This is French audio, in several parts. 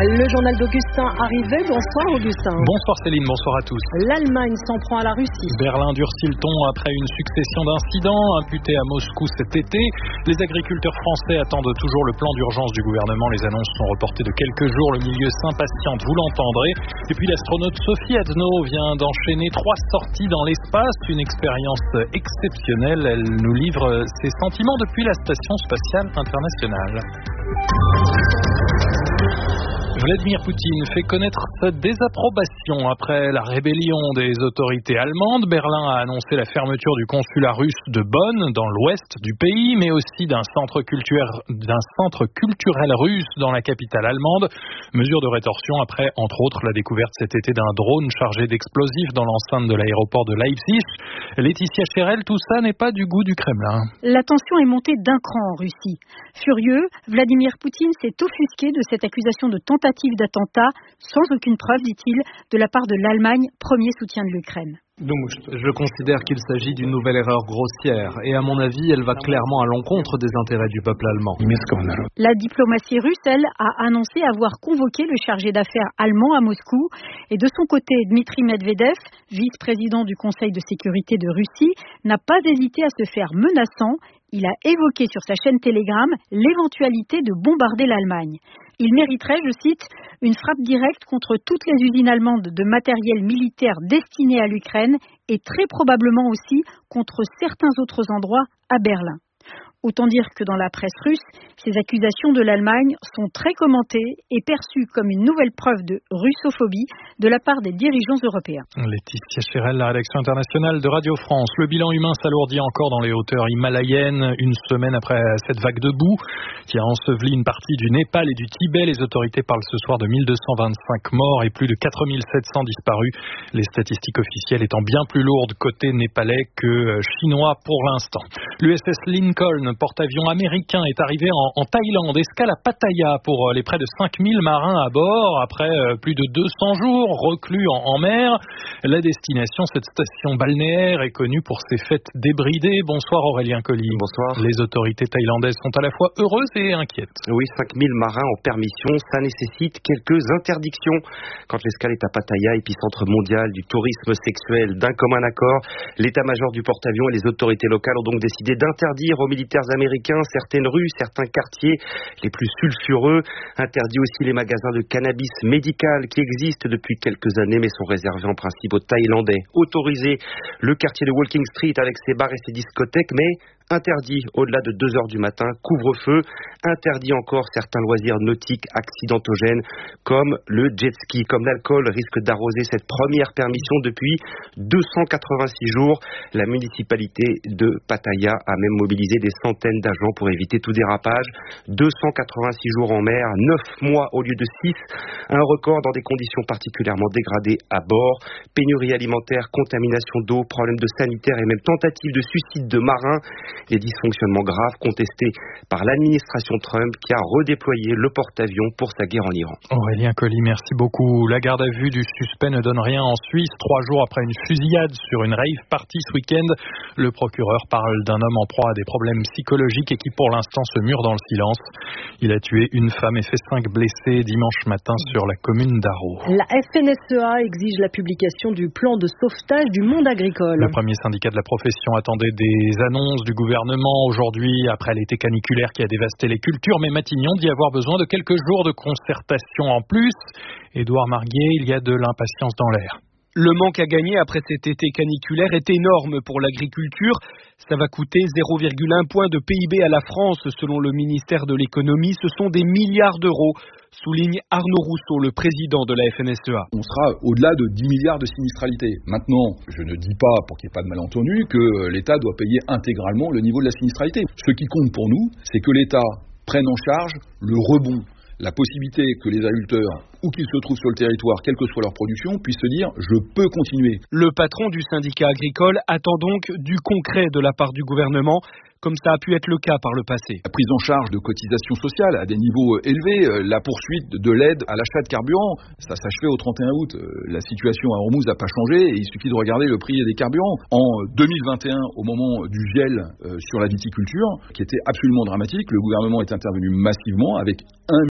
Le journal d'Augustin arrivait. Bonsoir Augustin. Bonsoir Céline, bonsoir à tous. L'Allemagne s'en prend à la Russie. Berlin durcit le ton après une succession d'incidents imputés à Moscou cet été. Les agriculteurs français attendent toujours le plan d'urgence du gouvernement. Les annonces sont reportées de quelques jours. Le milieu s'impatiente, vous l'entendrez. Et puis l'astronaute Sophie Adno vient d'enchaîner 3 sorties dans l'espace. Une expérience exceptionnelle. Elle nous livre ses sentiments depuis la Station spatiale internationale. Vladimir Poutine fait connaître sa désapprobation après la rébellion des autorités allemandes. Berlin a annoncé la fermeture du consulat russe de Bonn, dans l'ouest du pays, mais aussi d'un centre culturel russe dans la capitale allemande. Mesure de rétorsion après, entre autres, la découverte cet été d'un drone chargé d'explosifs dans l'enceinte de l'aéroport de Leipzig. Laetitia Chérel, tout ça n'est pas du goût du Kremlin. La tension est montée d'un cran en Russie. Furieux, Vladimir Poutine s'est offusqué de cette accusation de tentative d'attentat, sans aucune preuve, dit-il, de la part de l'Allemagne, premier soutien de l'Ukraine. Je considère qu'il s'agit d'une nouvelle erreur grossière et à mon avis, elle va clairement à l'encontre des intérêts du peuple allemand. La diplomatie russe, elle, a annoncé avoir convoqué le chargé d'affaires allemand à Moscou. Et de son côté, Dmitri Medvedev, vice-président du Conseil de sécurité de Russie, n'a pas hésité à se faire menaçant. Il a évoqué sur sa chaîne Telegram l'éventualité de bombarder l'Allemagne. Il mériterait, je cite, une frappe directe contre toutes les usines allemandes de matériel militaire destiné à l'Ukraine et très probablement aussi contre certains autres endroits à Berlin. Autant dire que dans la presse russe, ces accusations de l'Allemagne sont très commentées et perçues comme une nouvelle preuve de russophobie de la part des dirigeants européens. Laetitia Chérel, la rédaction internationale de Radio France. Le bilan humain s'alourdit encore dans les hauteurs himalayennes, une semaine après cette vague de boue qui a enseveli une partie du Népal et du Tibet. Les autorités parlent ce soir de 1225 morts et plus de 4700 disparus. Les statistiques officielles étant bien plus lourdes côté népalais que chinois pour l'instant. L'USS Lincoln, porte-avions américain, est arrivé en Thaïlande, escale à Pattaya pour les près de 5000 marins à bord. Après plus de 200 jours reclus en mer, la destination, cette station balnéaire, est connue pour ses fêtes débridées. Bonsoir Aurélien Colli. Bonsoir. Les autorités thaïlandaises sont à la fois heureuses et inquiètes. Oui, 5000 marins en permission, ça nécessite quelques interdictions. Quand l'escale est à Pattaya, épicentre mondial du tourisme sexuel, d'un commun accord, l'état-major du porte-avions et les autorités locales ont donc décidé d'interdire aux militaires américains certaines rues, certains quartiers les plus sulfureux. Interdit aussi les magasins de cannabis médical qui existent depuis quelques années mais sont réservés en principe aux Thaïlandais. Autorisé le quartier de Walking Street avec ses bars et ses discothèques, mais interdit au-delà de 2h du matin, couvre-feu, interdit encore certains loisirs nautiques accidentogènes comme le jet ski, comme l'alcool risque d'arroser cette première permission depuis 286 jours. La municipalité de Pattaya a même mobilisé des centaines d'agents pour éviter tout dérapage. 286 jours en mer, 9 mois au lieu de 6, un record dans des conditions particulièrement dégradées à bord, pénurie alimentaire, contamination d'eau, problèmes de sanitaire et même tentative de suicide de marins. Des dysfonctionnements graves contestés par l'administration Trump qui a redéployé le porte-avions pour sa guerre en Iran. Aurélien Colli, merci beaucoup. La garde à vue du suspect ne donne rien en Suisse. 3 jours après une fusillade sur une rave party ce week-end, le procureur parle d'un homme en proie à des problèmes psychologiques et qui pour l'instant se mure dans le silence. Il a tué une femme et fait 5 blessés dimanche matin sur la commune d'Arreau. La FNSEA exige la publication du plan de sauvetage du monde agricole. Le premier syndicat de la profession attendait des annonces du gouvernement aujourd'hui, après l'été caniculaire qui a dévasté les cultures, mais Matignon dit avoir besoin de quelques jours de concertation en plus. Édouard Marguet, il y a de l'impatience dans l'air. Le manque à gagner après cet été caniculaire est énorme pour l'agriculture. Ça va coûter 0,1 point de PIB à la France, selon le ministère de l'économie. Ce sont des milliards d'euros, souligne Arnaud Rousseau, le président de la FNSEA. On sera au-delà de 10 milliards de sinistralité. Maintenant, je ne dis pas, pour qu'il n'y ait pas de malentendu, que l'État doit payer intégralement le niveau de la sinistralité. Ce qui compte pour nous, c'est que l'État prenne en charge le rebond, la possibilité que les agriculteurs, où qu'ils se trouvent sur le territoire, quelle que soit leur production, puissent se dire « je peux continuer ». Le patron du syndicat agricole attend donc du concret de la part du gouvernement, comme ça a pu être le cas par le passé. La prise en charge de cotisations sociales à des niveaux élevés, la poursuite de l'aide à l'achat de carburant, ça s'achevait au 31 août. La situation à Hormuz n'a pas changé et il suffit de regarder le prix des carburants. En 2021, au moment du gel sur la viticulture, qui était absolument dramatique, le gouvernement est intervenu massivement avec 1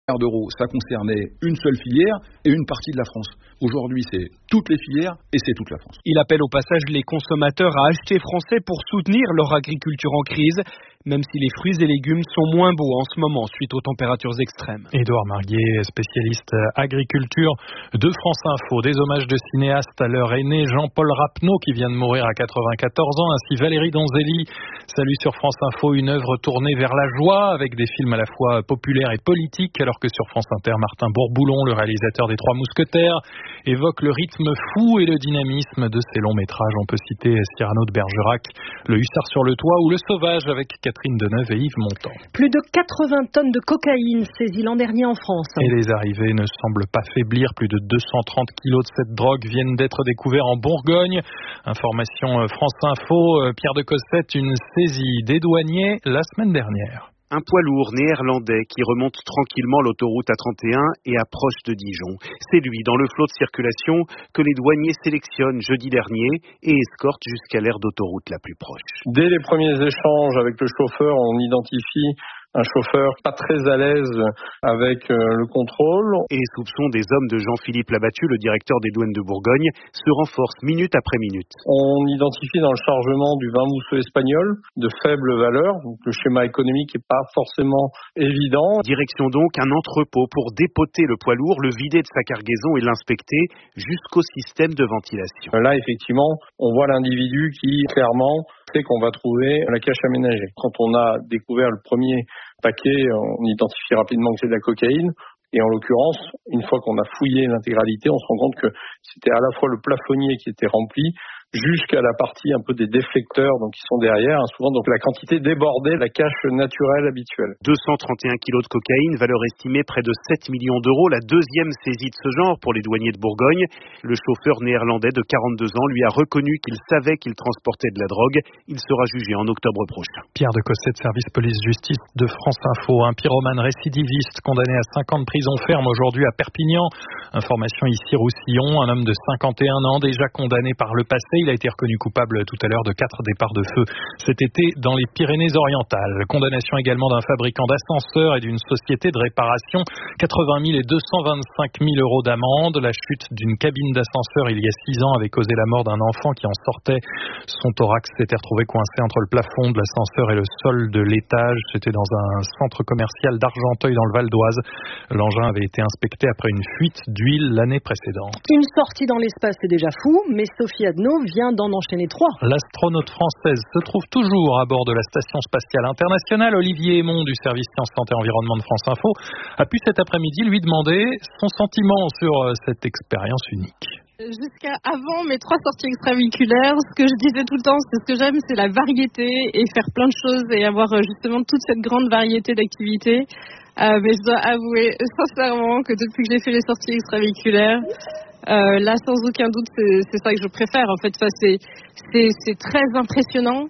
d'euros, ça concernait une seule filière et une partie de la France. Aujourd'hui, c'est toutes les filières et c'est toute la France. Il appelle au passage les consommateurs à acheter français pour soutenir leur agriculture en crise, même si les fruits et légumes sont moins beaux en ce moment suite aux températures extrêmes. Édouard Marguet, spécialiste agriculture de France Info. Des hommages de cinéastes à leur aîné Jean-Paul Rapneau qui vient de mourir à 94 ans, ainsi Valérie Donzelli. Salut sur France Info, une œuvre tournée vers la joie avec des films à la fois populaires et politiques, alors que sur France Inter, Martin Bourboulon, le réalisateur des Trois Mousquetaires, évoque le rythme fou et le dynamisme de ses longs métrages. On peut citer Cyrano de Bergerac, Le Hussard sur le toit ou Le Sauvage avec Catherine Deneuve et Yves Montand. Plus de 80 tonnes de cocaïne saisies l'an dernier en France. Et les arrivées ne semblent pas faiblir. Plus de 230 kilos de cette drogue viennent d'être découverts en Bourgogne. Information France Info, Pierre de Cossette, une saisie des douaniers la semaine dernière. Un poids lourd néerlandais qui remonte tranquillement l'autoroute A31 et approche de Dijon. C'est lui, dans le flot de circulation, que les douaniers sélectionnent jeudi dernier et escortent jusqu'à l'aire d'autoroute la plus proche. Dès les premiers échanges avec le chauffeur, on identifie un chauffeur pas très à l'aise avec le contrôle. Et les soupçons des hommes de Jean-Philippe Labattu, le directeur des douanes de Bourgogne, se renforcent minute après minute. On identifie dans le chargement du vin mousseux espagnol de faible valeur, donc le schéma économique n'est pas forcément évident. Direction donc un entrepôt pour dépoter le poids lourd, le vider de sa cargaison et l'inspecter jusqu'au système de ventilation. Là, effectivement, on voit l'individu qui, clairement, sait qu'on va trouver la cache aménagée. Quand on a découvert le premier paquet, on identifie rapidement que c'est de la cocaïne. Et en l'occurrence, une fois qu'on a fouillé l'intégralité, on se rend compte que c'était à la fois le plafonnier qui était rempli, jusqu'à la partie un peu des déflecteurs donc qui sont derrière. Souvent, donc la quantité débordait la cache naturelle habituelle. 231 kilos de cocaïne, valeur estimée près de 7 millions d'euros, la deuxième saisie de ce genre pour les douaniers de Bourgogne. Le chauffeur néerlandais de 42 ans lui a reconnu qu'il savait qu'il transportait de la drogue. Il sera jugé en octobre prochain. Pierre de Cossette, service police-justice de France Info. Un pyromane récidiviste condamné à 5 ans de prison ferme aujourd'hui à Perpignan. Information ici Roussillon, un homme de 51 ans déjà condamné par le passé. Il a été reconnu coupable tout à l'heure de 4 départs de feu cet été dans les Pyrénées-Orientales. Condamnation également d'un fabricant d'ascenseurs et d'une société de réparation. 80 000 et 225 000 euros d'amende. La chute d'une cabine d'ascenseur il y a 6 ans avait causé la mort d'un enfant qui en sortait. Son thorax s'était retrouvé coincé entre le plafond de l'ascenseur et le sol de l'étage. C'était dans un centre commercial d'Argenteuil dans le Val d'Oise. L'engin avait été inspecté après une fuite d'huile l'année précédente. Une sortie dans l'espace, c'est déjà fou, mais Sophie Adno vient d'en enchaîner 3. L'astronaute française se trouve toujours à bord de la Station Spatiale Internationale. Olivier Aymon du service Sciences, Santé et Environnement de France Info a pu cet après-midi lui demander son sentiment sur cette expérience unique. Jusqu'à avant mes 3 sorties extravéhiculaires, ce que je disais tout le temps, c'est ce que j'aime, c'est la variété et faire plein de choses et avoir justement toute cette grande variété d'activités. Mais je dois avouer sincèrement que depuis que j'ai fait les sorties extravéhiculaires, là sans aucun doute c'est ça que je préfère. En fait, c'est très impressionnant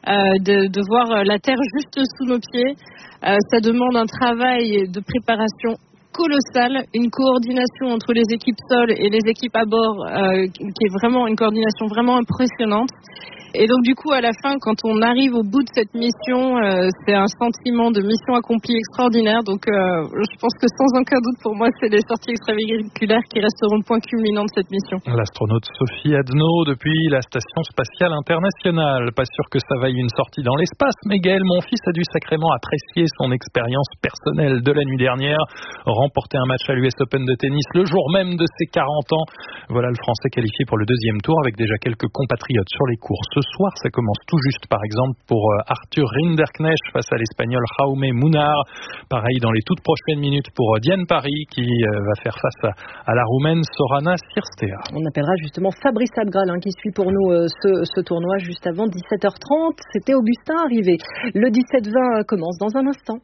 de voir la terre juste sous nos pieds. Ça demande un travail de préparation colossal, une coordination entre les équipes sol et les équipes à bord qui est vraiment une coordination vraiment impressionnante. Et donc du coup à la fin, quand on arrive au bout de cette mission, c'est un sentiment de mission accomplie extraordinaire. Donc je pense que sans aucun doute pour moi c'est les sorties extravéhiculaires qui resteront le point culminant de cette mission. L'astronaute Sophie Adno depuis la Station Spatiale Internationale. Pas sûr que ça vaille une sortie dans l'espace, mais Gaël Monfils a dû sacrément apprécier son expérience personnelle de la nuit dernière. Remporter un match à l'US Open de tennis le jour même de ses 40 ans. Voilà le Français qualifié pour le 2e tour avec déjà quelques compatriotes sur les courses. Ce soir, ça commence tout juste, par exemple, pour Arthur Rinderknecht face à l'Espagnol Jaume Munar. Pareil dans les toutes prochaines minutes pour Diane Paris qui va faire face à la Roumaine Sorana Cirstea. On appellera justement Fabrice Abgral qui suit pour nous ce tournoi juste avant 17h30. C'était Augustin Arrivé. Le 17-20 commence dans un instant.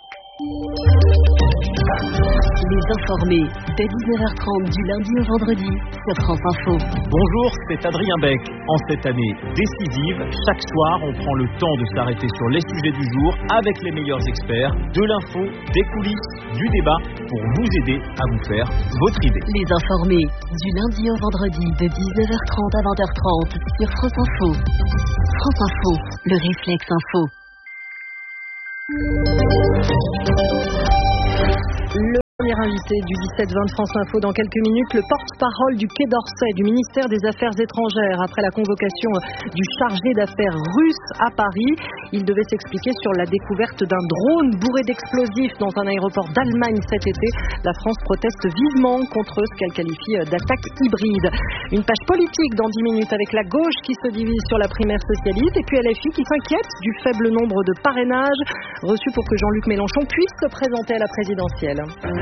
Les informés, dès 19h30 du lundi au vendredi sur France Info. Bonjour, c'est Adrien Beck. En cette année décisive, chaque soir, on prend le temps de s'arrêter sur les sujets du jour avec les meilleurs experts, de l'info, des coulisses, du débat, pour vous aider à vous faire votre idée. Les informés, du lundi au vendredi de 19h30 à 20h30 sur France Info. France Info, le réflexe info. invité du 17-20 de France Info dans quelques minutes, le porte-parole du Quai d'Orsay du ministère des Affaires étrangères après la convocation du chargé d'affaires russe à Paris. Il devait s'expliquer sur la découverte d'un drone bourré d'explosifs dans un aéroport d'Allemagne cet été. La France proteste vivement contre ce qu'elle qualifie d'attaque hybride. Une page politique dans 10 minutes avec la gauche qui se divise sur la primaire socialiste et puis LFI qui s'inquiète du faible nombre de parrainages reçus pour que Jean-Luc Mélenchon puisse se présenter à la présidentielle.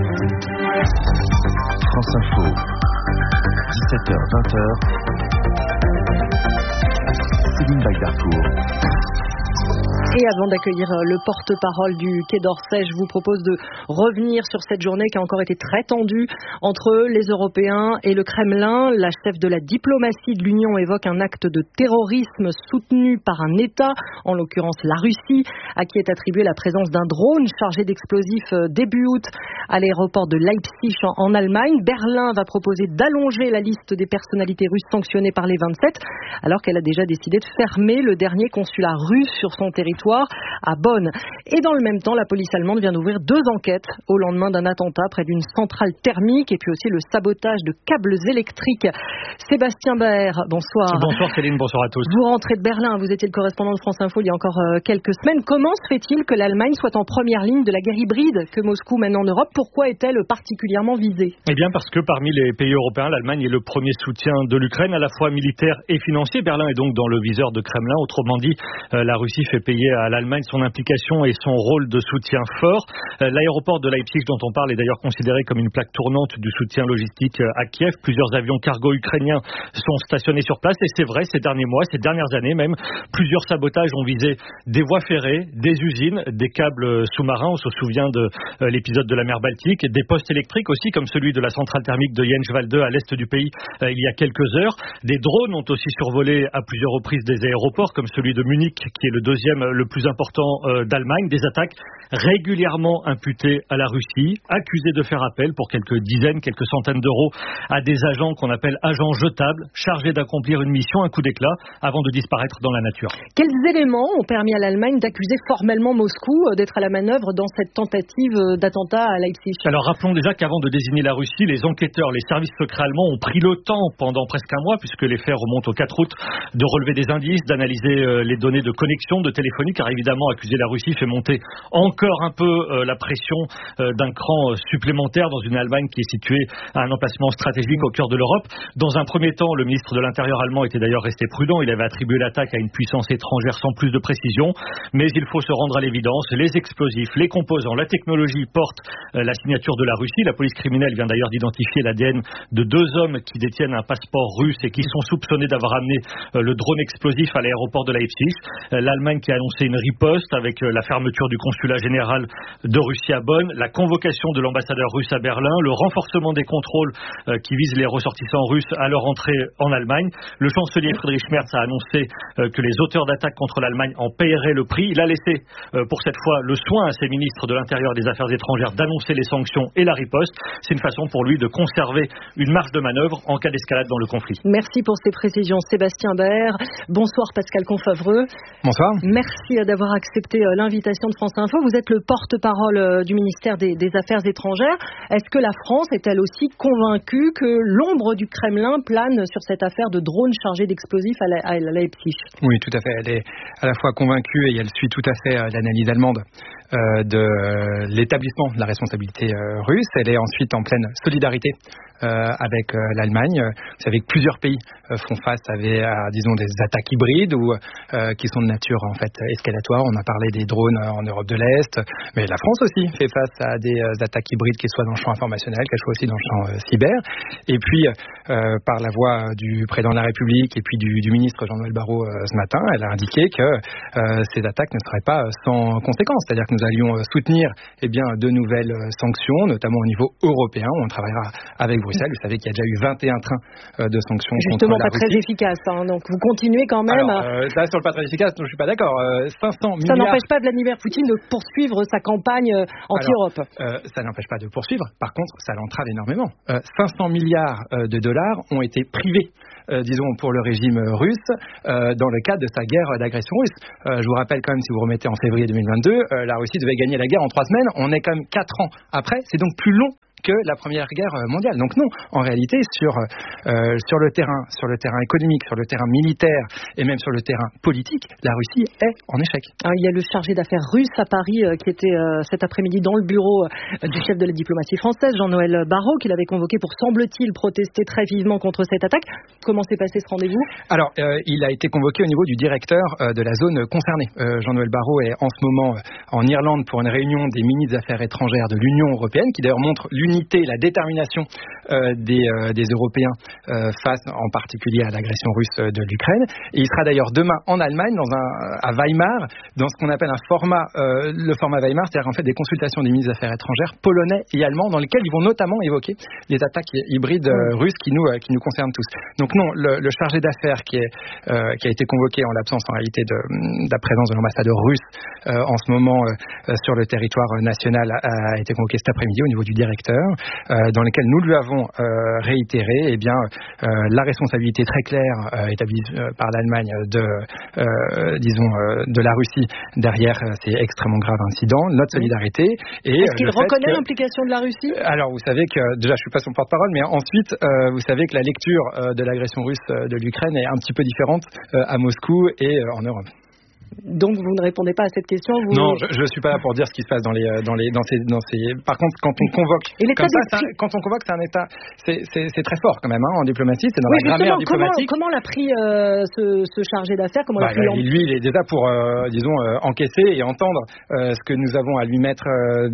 France Info, 17h-20h, Céline Baydarcourt. Et avant d'accueillir le porte-parole du Quai d'Orsay, je vous propose de revenir sur cette journée qui a encore été très tendue entre les Européens et le Kremlin. La chef de la diplomatie de l'Union évoque un acte de terrorisme soutenu par un État, en l'occurrence la Russie, à qui est attribuée la présence d'un drone chargé d'explosifs début août à l'aéroport de Leipzig en Allemagne. Berlin va proposer d'allonger la liste des personnalités russes sanctionnées par les 27, alors qu'elle a déjà décidé de fermer le dernier consulat russe sur son territoire à Bonn. Et dans le même temps, la police allemande vient d'ouvrir 2 enquêtes au lendemain d'un attentat près d'une centrale thermique et puis aussi le sabotage de câbles électriques. Sébastien Baer, bonsoir. Bonsoir Céline, bonsoir à tous. Vous rentrez de Berlin, vous étiez le correspondant de France Info il y a encore quelques semaines. Comment se fait-il que l'Allemagne soit en première ligne de la guerre hybride que Moscou mène en Europe? Pourquoi est-elle particulièrement visée? Eh bien parce que parmi les pays européens, l'Allemagne est le premier soutien de l'Ukraine, à la fois militaire et financier. Berlin est donc dans le viseur de Kremlin. Autrement dit, la Russie fait payer à l'Allemagne son implication et son rôle de soutien fort. L'aéroport de Leipzig dont on parle est d'ailleurs considéré comme une plaque tournante du soutien logistique à Kiev. Plusieurs avions cargo ukrainiens sont stationnés sur place et c'est vrai, ces derniers mois, ces dernières années même, plusieurs sabotages ont visé des voies ferrées, des usines, des câbles sous-marins. On se souvient de l'épisode de la mer Baltique, des postes électriques aussi, comme celui de la centrale thermique de Jenswalde à l'est du pays il y a quelques heures. Des drones ont aussi survolé à plusieurs reprises des aéroports, comme celui de Munich, qui est le deuxième le plus important d'Allemagne. Des attaques régulièrement imputées à la Russie, accusées de faire appel pour quelques dizaines, quelques centaines d'euros à des agents qu'on appelle agents jetables, chargés d'accomplir une mission, un coup d'éclat, avant de disparaître dans la nature. Quels éléments ont permis à l'Allemagne d'accuser formellement Moscou d'être à la manœuvre dans cette tentative d'attentat à Leipzig? Alors rappelons déjà qu'avant de désigner la Russie, les enquêteurs, les services secrets allemands ont pris le temps pendant presque un mois, puisque les faits remontent au 4 août, de relever des indices, d'analyser les données de connexion, de téléphonie, car évidemment accuser la Russie fait monter encore un peu la pression d'un cran supplémentaire dans une Allemagne qui est située à un emplacement stratégique au cœur de l'Europe. Dans un premier temps, le ministre de l'Intérieur allemand était d'ailleurs resté prudent. Il avait attribué l'attaque à une puissance étrangère sans plus de précision. Mais il faut se rendre à l'évidence. Les explosifs, les composants, la technologie portent la signature de la Russie. La police criminelle vient d'ailleurs d'identifier l'ADN de 2 hommes qui détiennent un passeport russe et qui sont soupçonnés d'avoir amené le drone explosif à l'aéroport de Leipzig. L'Allemagne qui a annoncé une riposte avec la fermeture du consulat général de Russie à Bonn, la convocation de l'ambassadeur russe à Berlin, le renforcement des contrôles qui visent les ressortissants russes à leur entrée en Allemagne. Le chancelier Friedrich Merz a annoncé que les auteurs d'attaques contre l'Allemagne en paieraient le prix. Il a laissé pour cette fois le soin à ses ministres de l'Intérieur et des Affaires étrangères d'annoncer les sanctions et la riposte. C'est une façon pour lui de conserver une marge de manœuvre en cas d'escalade dans le conflit. Merci pour ces précisions, Sébastien Baer. Bonsoir Pascal Confavreux. Bonsoir. Merci d'avoir accepté l'invitation de France Info. Vous êtes le porte-parole du ministère des Affaires étrangères. Est-ce que la France est elle aussi convaincue que l'ombre du Kremlin plane sur cette affaire de drone chargé d'explosifs à Leipzig? Oui, tout à fait. Elle est à la fois convaincue et elle suit tout à fait l'analyse allemande de l'établissement de la responsabilité russe. Elle est ensuite en pleine solidarité avec l'Allemagne. Vous savez que plusieurs pays font face à disons, des attaques hybrides ou qui sont de nature en fait escalatoire. On a parlé des drones en Europe de l'Est, mais la France aussi fait face à des attaques hybrides, qu'elles soient dans le champ informationnel, qu'elles soient aussi dans le champ cyber. Et puis, par la voix du président de la République et puis du ministre Jean-Noël Barrot ce matin, elle a indiqué que ces attaques ne seraient pas sans conséquences. C'est-à-dire que nous allions soutenir de nouvelles sanctions, notamment au niveau européen, où on travaillera avec Bruxelles. Vous savez qu'il y a déjà eu 21 trains de sanctions justement contre la Russie. Justement, pas très efficace. Donc vous continuez quand même. Alors, là, sur le pas très efficace, je ne suis pas d'accord. 500 milliards... Ça n'empêche pas Vladimir Poutine de poursuivre sa campagne anti-Europe. Ça n'empêche pas de poursuivre. Par contre, ça l'entrave énormément. 500 milliards de dollars ont été privés, disons, pour le régime russe dans le cadre de sa guerre d'agression russe. Je vous rappelle quand même, si vous remettez en février 2022, la Russie devait gagner la guerre en 3 semaines. On est quand même 4 ans après. C'est donc plus long que la Première Guerre mondiale. Donc non, en réalité, sur le terrain économique, sur le terrain militaire et même sur le terrain politique, la Russie est en échec. Il y a le chargé d'affaires russe à Paris qui était cet après-midi dans le bureau du chef de la diplomatie française, Jean-Noël Barrot, qu'il avait convoqué pour, semble-t-il, protester très vivement contre cette attaque. Comment s'est passé ce rendez-vous ? Alors, il a été convoqué au niveau du directeur de la zone concernée. Jean-Noël Barrot est en ce moment en Irlande pour une réunion des ministres des Affaires étrangères de l'Union européenne, qui d'ailleurs montre l'unité, la détermination des Européens face en particulier à l'agression russe de l'Ukraine. Et il sera d'ailleurs demain en Allemagne, à Weimar, dans ce qu'on appelle le format Weimar, c'est-à-dire en fait des consultations des ministres des Affaires étrangères polonais et allemands, dans lesquelles ils vont notamment évoquer les attaques hybrides russes qui nous concernent tous. Donc non, le chargé d'affaires qui a été convoqué en l'absence en réalité de la présence de l'ambassadeur russe en ce moment sur le territoire national a été convoqué cet après-midi au niveau du directeur, dans lequel nous lui avons réitéré la responsabilité très claire établie par l'Allemagne de la Russie derrière ces extrêmement graves incidents, notre solidarité. Est-ce qu'il reconnaît l'implication de la Russie ? Alors vous savez que, déjà je ne suis pas son porte-parole, mais ensuite vous savez que la lecture de l'agression russe de l'Ukraine est un petit peu différente à Moscou et en Europe. Donc vous ne répondez pas à cette question. Non, je suis pas là pour dire ce qui se passe dans ces. Par contre, quand on convoque comme ça, c'est un état, c'est très fort quand même en diplomatie. C'est dans la grammaire diplomatique. Comment l'a pris ce chargé d'affaires ? Comment l'a pris lui, il est déjà pour encaisser et entendre ce que nous avons à lui mettre,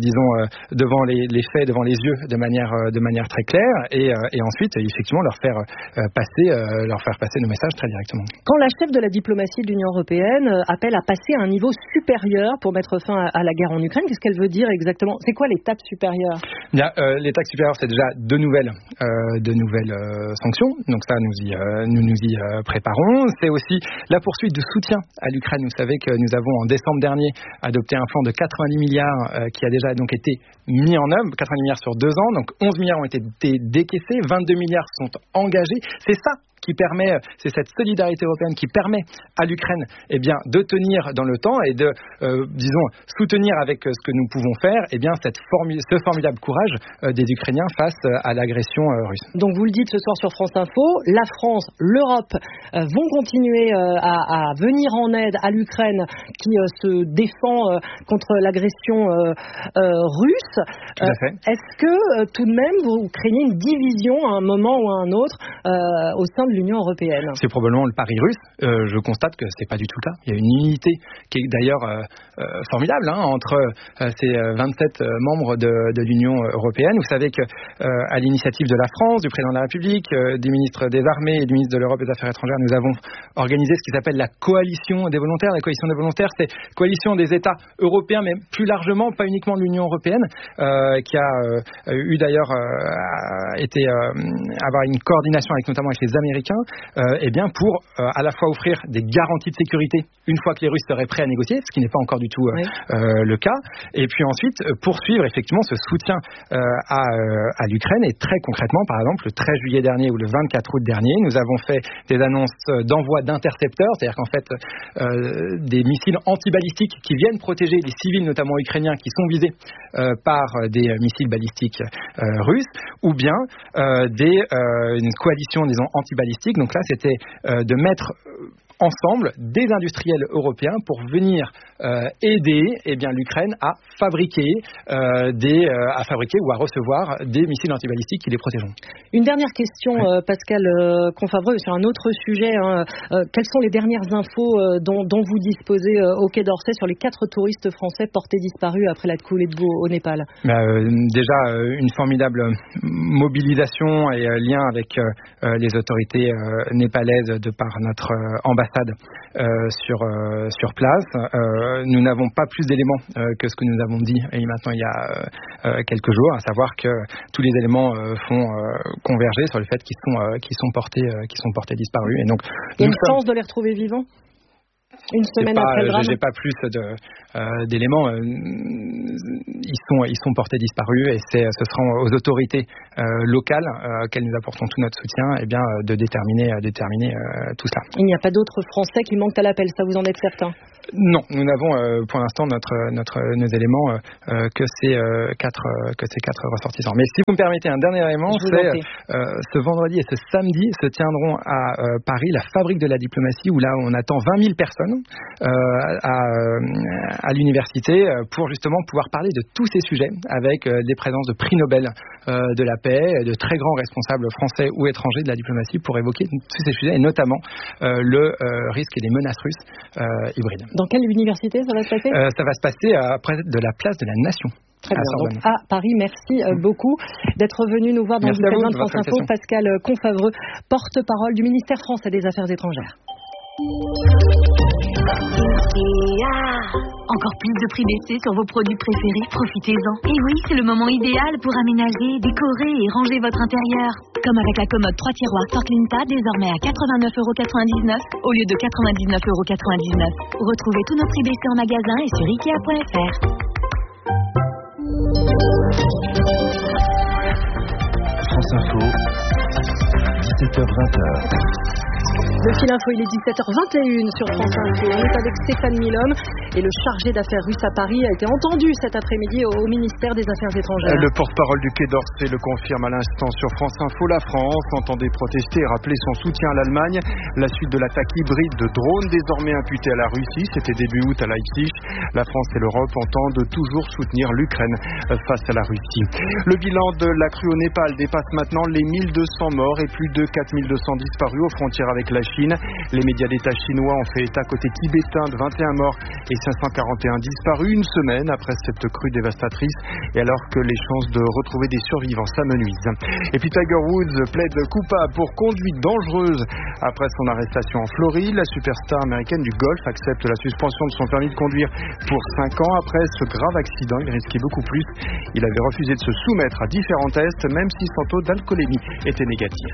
devant les faits, devant les yeux, de manière très claire, et ensuite effectivement leur faire passer nos messages très directement. Quand la chef de la diplomatie de l'Union européenne appelle à passer à un niveau supérieur pour mettre fin à la guerre en Ukraine, qu'est-ce qu'elle veut dire exactement ? C'est quoi l'étape supérieure ? L'étape supérieure, c'est déjà de nouvelles sanctions. Donc ça, nous nous y préparons. C'est aussi la poursuite du soutien à l'Ukraine. Vous savez que nous avons en décembre dernier adopté un fonds de 90 milliards qui a déjà donc été mis en œuvre, 90 milliards sur 2 ans. Donc 11 milliards ont été décaissés, 22 milliards sont engagés. C'est ça qui permet, c'est cette solidarité européenne qui permet à l'Ukraine de tenir dans le temps et de soutenir avec ce que nous pouvons faire ce formidable courage des Ukrainiens face à l'agression russe. Donc vous le dites ce soir sur France Info, la France, l'Europe vont continuer à venir en aide à l'Ukraine qui se défend contre l'agression russe. Tout à fait. Est-ce que tout de même vous craignez une division à un moment ou à un autre au sein de l'Union européenne ? C'est probablement le pari russe. Je constate que c'est pas du tout le cas. Il y a une unité qui est d'ailleurs formidable entre ces 27 membres de l'Union européenne. Vous savez que à l'initiative de la France, du président de la République, des ministres des Armées et du ministre de l'Europe et des Affaires étrangères, nous avons organisé ce qui s'appelle la coalition des volontaires. La coalition des volontaires, c'est coalition des États européens, mais plus largement, pas uniquement de l'Union européenne, qui a eu d'ailleurs avoir une coordination notamment avec les Américains, pour à la fois offrir des garanties de sécurité une fois que les Russes seraient prêts à négocier, ce qui n'est pas encore du tout le cas, et puis ensuite poursuivre effectivement ce soutien à l'Ukraine. Et très concrètement, par exemple, le 13 juillet dernier ou le 24 août dernier, nous avons fait des annonces d'envoi d'intercepteurs, c'est-à-dire qu'en fait des missiles antibalistiques qui viennent protéger les civils, notamment ukrainiens, qui sont visés par des missiles balistiques russes, ou bien une coalition, disons, antibalistique. Donc là, c'était de mettre ensemble des industriels européens pour venir aider l'Ukraine à fabriquer ou à recevoir des missiles antibalistiques qui les protégeront. Une dernière question, Pascal Confavreux, sur un autre sujet. Quelles sont les dernières infos dont vous disposez au Quai d'Orsay sur les 4 touristes français portés disparus après la coulée de boue au Népal ? Déjà, une formidable mobilisation et lien avec les autorités népalaises de par notre ambassade sur place. Nous n'avons pas plus d'éléments que ce que nous avons dit maintenant il y a quelques jours, à savoir que tous les éléments font converger sur le fait qu'ils sont portés disparus. Et donc, il y a une chance de les retrouver vivants ? Une semaine après le drame. J'ai pas plus d'éléments. Ils sont portés disparus et ce sera aux autorités locales auxquelles nous apportons tout notre soutien, de déterminer tout cela. Il n'y a pas d'autres Français qui manquent à l'appel, ça vous en êtes certain? Non, nous n'avons pour l'instant nos éléments que ces quatre ressortissants. Mais si vous me permettez un dernier élément, ce vendredi et ce samedi se tiendront à Paris la fabrique de la diplomatie, où là on attend 20 000 personnes à l'université pour justement pouvoir parler de tous ces sujets avec des présences de prix Nobel de la paix, de très grands responsables français ou étrangers de la diplomatie pour évoquer tous ces sujets et notamment le risque et les menaces russes hybrides. Dans quelle université ça va se passer? Ça va se passer près de la place de la Nation. Très bien, donc à Paris, merci beaucoup d'être venu nous voir dans le 17-20 de France Info. Pascal Confavreux, porte-parole du ministère français des Affaires étrangères. Encore plus de prix baissés sur vos produits préférés, profitez-en. Et oui, c'est le moment idéal pour aménager, décorer et ranger votre intérieur. Comme avec la commode 3 tiroirs Fortlinta, désormais à 89,99 € au lieu de 99,99 €. Retrouvez tous nos prix baissés en magasin et sur Ikea.fr. France Info, 17h-20h. Le fil info, il est 17h21 sur France Info. On est avec Stéphane Milhomme et le chargé d'affaires russe à Paris a été entendu cet après-midi au ministère des Affaires étrangères. Le porte-parole du Quai d'Orsay le confirme à l'instant sur France Info. La France entendait protester et rappeler son soutien à l'Allemagne. La suite de l'attaque hybride de drones désormais imputée à la Russie, c'était début août à Leipzig. La France et l'Europe entendent toujours soutenir l'Ukraine face à la Russie. Le bilan de la crue au Népal dépasse maintenant les 1200 morts et plus de 4200 disparus aux frontières avec la Chine. Les médias d'État chinois ont fait état côté tibétain de 21 morts et 541 disparus une semaine après cette crue dévastatrice et alors que les chances de retrouver des survivants s'amenuisent. Et puis Tiger Woods plaide coupable pour conduite dangereuse après son arrestation en Floride. La superstar américaine du golf accepte la suspension de son permis de conduire pour 5 ans après ce grave accident. Il risquait beaucoup plus. Il avait refusé de se soumettre à différents tests même si son taux d'alcoolémie était négatif.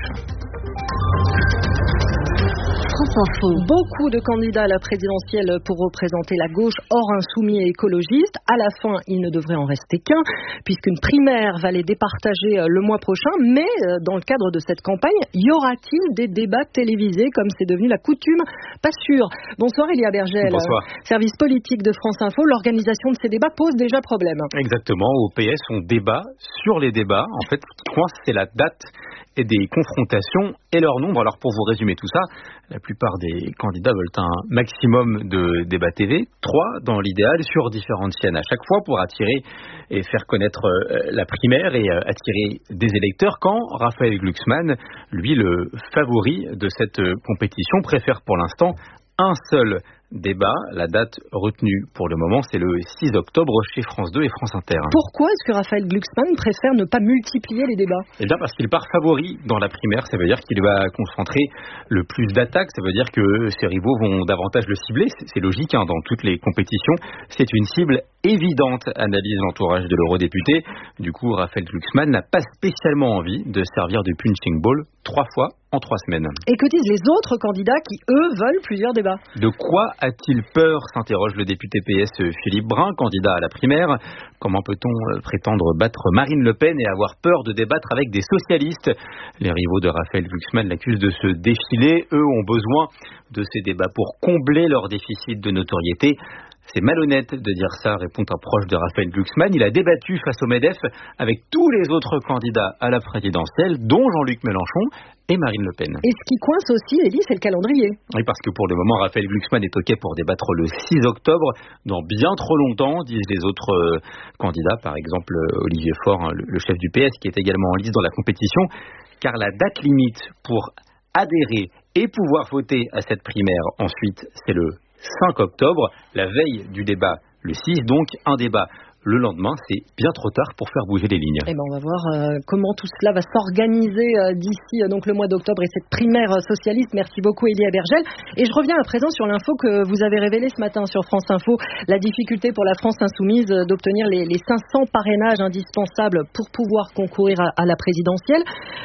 Beaucoup de candidats à la présidentielle pour représenter la gauche hors insoumis et écologiste. À la fin, il ne devrait en rester qu'un, puisqu'une primaire va les départager le mois prochain. Mais dans le cadre de cette campagne, y aura-t-il des débats télévisés comme c'est devenu la coutume? Pas sûr. Bonsoir Elia Bergel. Bonsoir. Service politique de France Info. L'organisation de ces débats pose déjà problème. Exactement. Au PS, on débat sur les débats. En fait, ce qui coince, c'est la date et des confrontations et leur nombre. Alors pour vous résumer tout ça, la plupart des candidats veulent un maximum de débats TV, 3 dans l'idéal sur différentes chaînes à chaque fois pour attirer et faire connaître la primaire et attirer des électeurs, quand Raphaël Glucksmann, lui le favori de cette compétition, préfère pour l'instant un seul débat. La date retenue pour le moment, c'est le 6 octobre chez France 2 et France Inter. Pourquoi est-ce que Raphaël Glucksmann préfère ne pas multiplier les débats? Eh bien parce qu'il part favori dans la primaire, ça veut dire qu'il va concentrer le plus d'attaques, ça veut dire que ses rivaux vont davantage le cibler, c'est logique dans toutes les compétitions, c'est une cible évidente, analyse l'entourage de l'eurodéputé. Du coup, Raphaël Glucksmann n'a pas spécialement envie de servir de punching ball 3 fois en 3 semaines. Et que disent les autres candidats qui, eux, veulent plusieurs débats? De quoi a-t-il peur, s'interroge le député PS Philippe Brun, candidat à la primaire. Comment peut-on prétendre battre Marine Le Pen et avoir peur de débattre avec des socialistes? Les rivaux de Raphaël Glucksmann l'accusent de se défiler. Eux ont besoin de ces débats pour combler leur déficit de notoriété. C'est malhonnête de dire ça, répond un proche de Raphaël Glucksmann. Il a débattu face au MEDEF avec tous les autres candidats à la présidentielle, dont Jean-Luc Mélenchon et Marine Le Pen. Et ce qui coince aussi, Elie, c'est le calendrier. Oui, parce que pour le moment, Raphaël Glucksmann est OK pour débattre le 6 octobre, dans bien trop longtemps, disent les autres candidats, par exemple Olivier Faure, le chef du PS, qui est également en lice dans la compétition, car la date limite pour adhérer et pouvoir voter à cette primaire ensuite, c'est le 5 octobre, la veille du débat, le 6, donc un débat le lendemain, c'est bien trop tard pour faire bouger les lignes. Eh ben, on va voir comment tout cela va s'organiser d'ici donc le mois d'octobre et cette primaire socialiste. Merci beaucoup Elia Bergel. Et je reviens à présent sur l'info que vous avez révélée ce matin sur France Info, la difficulté pour la France insoumise d'obtenir les 500 parrainages indispensables pour pouvoir concourir à la présidentielle.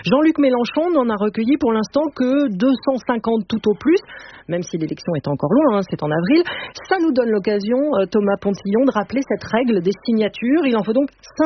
Jean-Luc Mélenchon n'en a recueilli pour l'instant que 250 tout au plus, même si l'élection est encore loin, c'est en avril. Ça nous donne l'occasion, Thomas Pontillon, de rappeler cette règle des signatures. Il en faut donc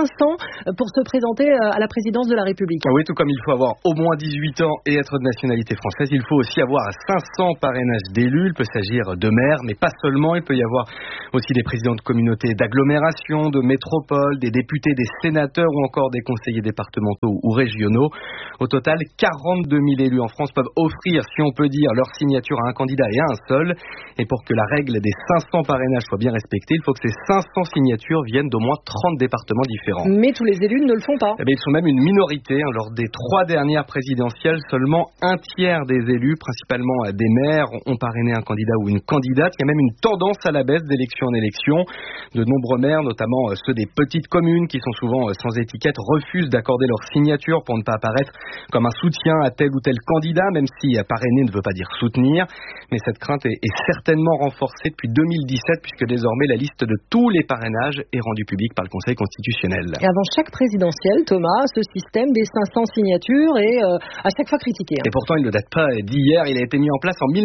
500 pour se présenter à la présidence de la République. Oui, tout comme il faut avoir au moins 18 ans et être de nationalité française, il faut aussi avoir 500 parrainages d'élus. Il peut s'agir de maires, mais pas seulement. Il peut y avoir aussi des présidents de communautés d'agglomération, de métropole, des députés, des sénateurs ou encore des conseillers départementaux ou régionaux. Au total, 42 000 élus en France peuvent offrir, si on peut dire, leur signature à un candidat et à un seul. Et pour que la règle des 500 parrainages soit bien respectée, il faut que ces 500 signatures viennent d'au moins 30 départements différents. Mais tous les élus ne le font pas. Eh bien, ils sont même une minorité. Lors des 3 dernières présidentielles, seulement un tiers des élus, principalement des maires, ont parrainé un candidat ou une candidate. Il y a même une tendance à la baisse d'élection en élection. De nombreux maires, notamment ceux des petites communes qui sont souvent sans étiquette, refusent d'accorder leur signature pour ne pas apparaître comme un soutien à tel ou tel candidat, même si parrainer ne veut pas dire soutenir. Mais cette crainte est certainement renforcée depuis 2017, puisque désormais la liste de tous les parrainages est rendue publique par le Conseil constitutionnel. Et avant chaque présidentielle, Thomas, ce système des 500 signatures est à chaque fois critiqué. Et pourtant, il ne date pas d'hier. Il a été mis en place en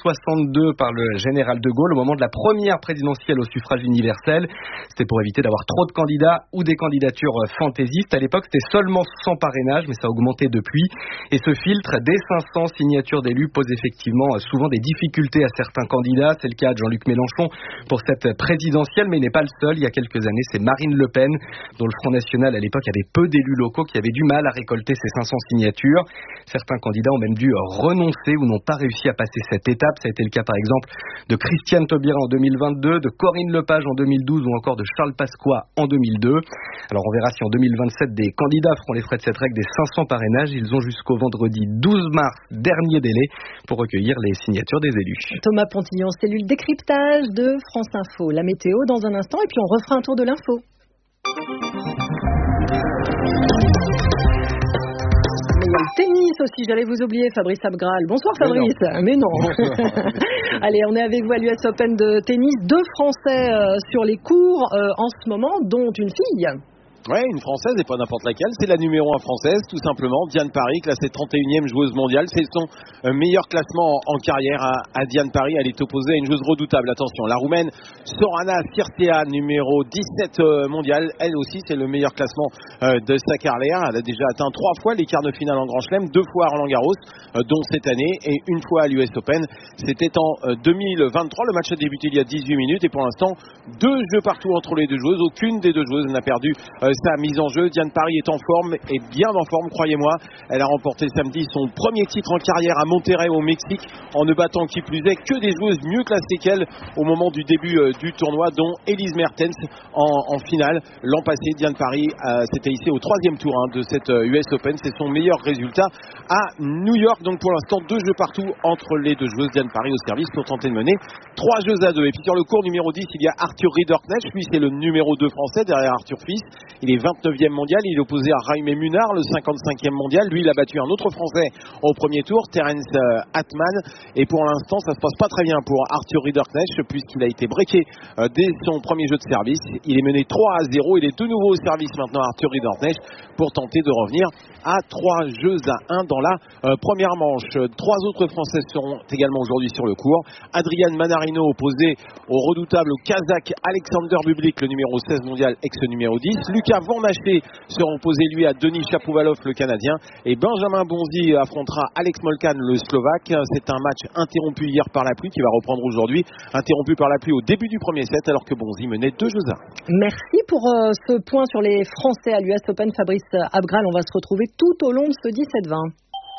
1962 par le général de Gaulle au moment de la première présidentielle au suffrage universel. C'était pour éviter d'avoir trop de candidats ou des candidatures fantaisistes. À l'époque, c'était seulement 100 parrainages, mais ça a augmenté depuis. Et ce filtre des 500 signatures d'élus pose effectivement souvent des difficultés à certains candidats. C'est le cas de Jean-Luc Mélenchon pour cette présidentielle, mais il n'est pas le seul. Il y a quelques années, c'est Marine Le Pen, dont le Front National à l'époque avait peu d'élus locaux qui avaient du mal à récolter ces 500 signatures. Certains candidats ont même dû renoncer ou n'ont pas réussi à passer cette étape. Ça a été le cas par exemple de Christiane Taubira en 2022, de Corinne Lepage en 2012 ou encore de Charles Pasqua en 2002. Alors on verra si en 2027 des candidats feront les frais de cette règle des 500 parrainages. Ils ont jusqu'au vendredi 12 mars, dernier délai, pour recueillir les signatures des élus. Thomas Pontillon, cellule décryptage de France Info. La météo dans un instant et puis on refera un tour de l'info. Mais il y a le tennis aussi, j'allais vous oublier, Fabrice Abgral. Bonsoir Fabrice. Mais non. Allez, on est avec vous à l'US Open de tennis. 2 Français sur les cours en ce moment, dont une fille. Ouais, une Française et pas n'importe laquelle, c'est la numéro 1 française, tout simplement, Diane Parry, classée 31e joueuse mondiale. C'est son meilleur classement en carrière à Diane Parry. Elle est opposée à une joueuse redoutable, attention, la Roumaine Sorana Cîrtea, numéro 17 mondiale. Elle aussi, c'est le meilleur classement de sa carrière. Elle a déjà atteint 3 fois les quarts de finale en Grand Chelem, 2 fois à Roland-Garros, dont cette année, et une fois à l'US Open. C'était en 2023. Le match a débuté il y a 18 minutes et pour l'instant, 2 jeux partout entre les 2 joueuses. Aucune des 2 joueuses n'a perdu sa mise en jeu. Diane Parry est en forme, et bien en forme, croyez-moi. Elle a remporté samedi son premier titre en carrière à Monterrey au Mexique, en ne battant qui plus est que des joueuses mieux classées qu'elle au moment du début du tournoi, dont Elise Mertens en finale. L'an passé, Diane Parry s'était hissée au 3e tour de cette US Open. C'est son meilleur résultat à New York. Donc pour l'instant, 2 jeux partout entre les 2 joueuses. Diane Parry au service pour tenter de mener 3 jeux à 2. Et puis sur le court numéro 10, il y a Arthur Ridderknecht. Lui, c'est le numéro 2 français derrière Arthur Fils. Il est 29e mondial, il est opposé à Jaime Munar, le 55e mondial. Lui, il a battu un autre Français au premier tour, Terence Atman. Et pour l'instant, ça se passe pas très bien pour Arthur Ridderknecht, puisqu'il a été breaké dès son premier jeu de service. Il est mené 3-0, il est de nouveau au service maintenant, Arthur Ridderknecht, pour tenter de revenir à 3 jeux à 1 dans la première manche. 3 autres Français seront également aujourd'hui sur le court. Adrian Manarino opposé au redoutable Kazakh Alexander Bublik, le numéro 16 mondial, ex-numéro 10. Lucas Van Haché sera opposé lui à Denis Shapovalov, le Canadien, et Benjamin Bonzi affrontera Alex Molcan, le Slovaque. C'est un match interrompu hier par la pluie qui va reprendre aujourd'hui, interrompu par la pluie au début du premier set alors que Bonzi menait 2 jeux à 1. Merci pour ce point sur les Français à l'US Open, Fabrice Abgral. On va se retrouver tout au long de ce 17-20.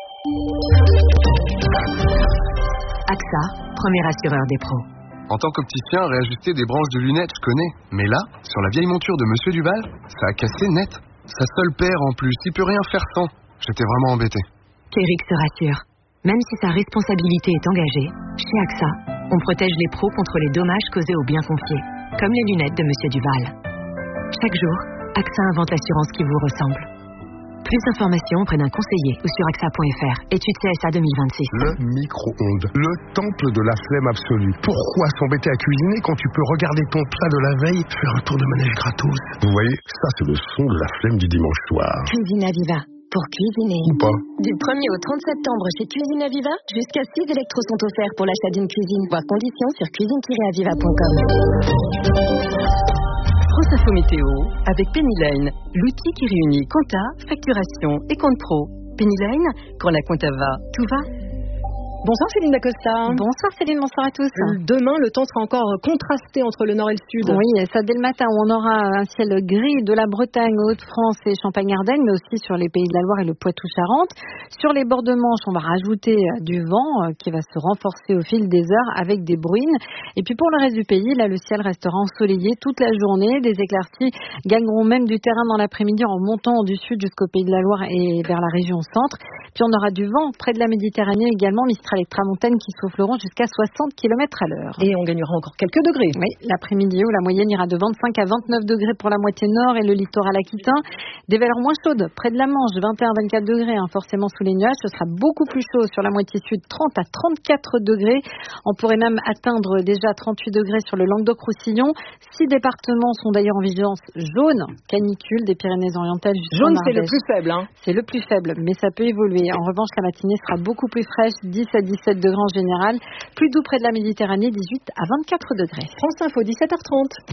AXA, premier assureur des pros. En tant qu'opticien, réajuster des branches de lunettes, je connais. Mais là, sur la vieille monture de Monsieur Duval, ça a cassé net. Sa seule paire en plus, il peut rien faire sans. J'étais vraiment embêté. Kéric se rassure. Même si sa responsabilité est engagée, chez AXA, on protège les pros contre les dommages causés aux biens confiés, comme les lunettes de Monsieur Duval. Chaque jour, AXA invente l'assurance qui vous ressemble. Plus d'informations auprès d'un conseiller ou sur AXA.fr. Étude CSA 2026. Le micro-ondes, le temple de la flemme absolue. Pourquoi s'embêter à cuisiner quand tu peux regarder ton plat de la veille, faire un tour de manège gratos? Vous voyez, ça c'est le son de la flemme du dimanche soir. Cuisine Aviva. pour cuisiner. Ou pas. Du 1er au 30 septembre chez Cuisine Aviva, jusqu'à 6 électros sont offerts pour l'achat d'une cuisine. Voir conditions sur cuisine-aviva.com. France Info Météo avec Penny Lane, l'outil qui réunit compta, facturation et compte pro. Penny Lane, quand la compta va, tout va. Bonsoir Céline Dacosta. Bonsoir Céline, bonsoir à tous. Demain, le temps sera encore contrasté entre le nord et le sud. Oui, et ça dès le matin où on aura un ciel gris de la Bretagne, Haute-France et Champagne-Ardenne, mais aussi sur les Pays de la Loire et le Poitou-Charentes. Sur les bords de Manche, on va rajouter du vent qui va se renforcer au fil des heures avec des bruines. Et puis pour le reste du pays, là, le ciel restera ensoleillé toute la journée. Des éclaircies gagneront même du terrain dans l'après-midi en montant du sud jusqu'aux Pays de la Loire et vers la région centre. Puis on aura du vent près de la Méditerranée également, Mistral et Tramontane qui souffleront jusqu'à 60 km à l'heure. Et on gagnera encore quelques degrés. Oui, l'après-midi où la moyenne ira de 25 à 29 degrés pour la moitié nord et le littoral aquitain. Des valeurs moins chaudes près de la Manche, 21-24 degrés, forcément sous les nuages. Ce sera beaucoup plus chaud sur la moitié sud, 30 à 34 degrés. On pourrait même atteindre déjà 38 degrés sur le Languedoc-Roussillon. 6 départements sont d'ailleurs en vigilance jaune, canicule des Pyrénées-Orientales. Jaune, c'est le plus faible. C'est le plus faible, mais ça peut évoluer. En revanche, la matinée sera beaucoup plus fraîche, 10 à 17 degrés en général. Plus doux près de la Méditerranée, 18 à 24 degrés. France Info, 17h30.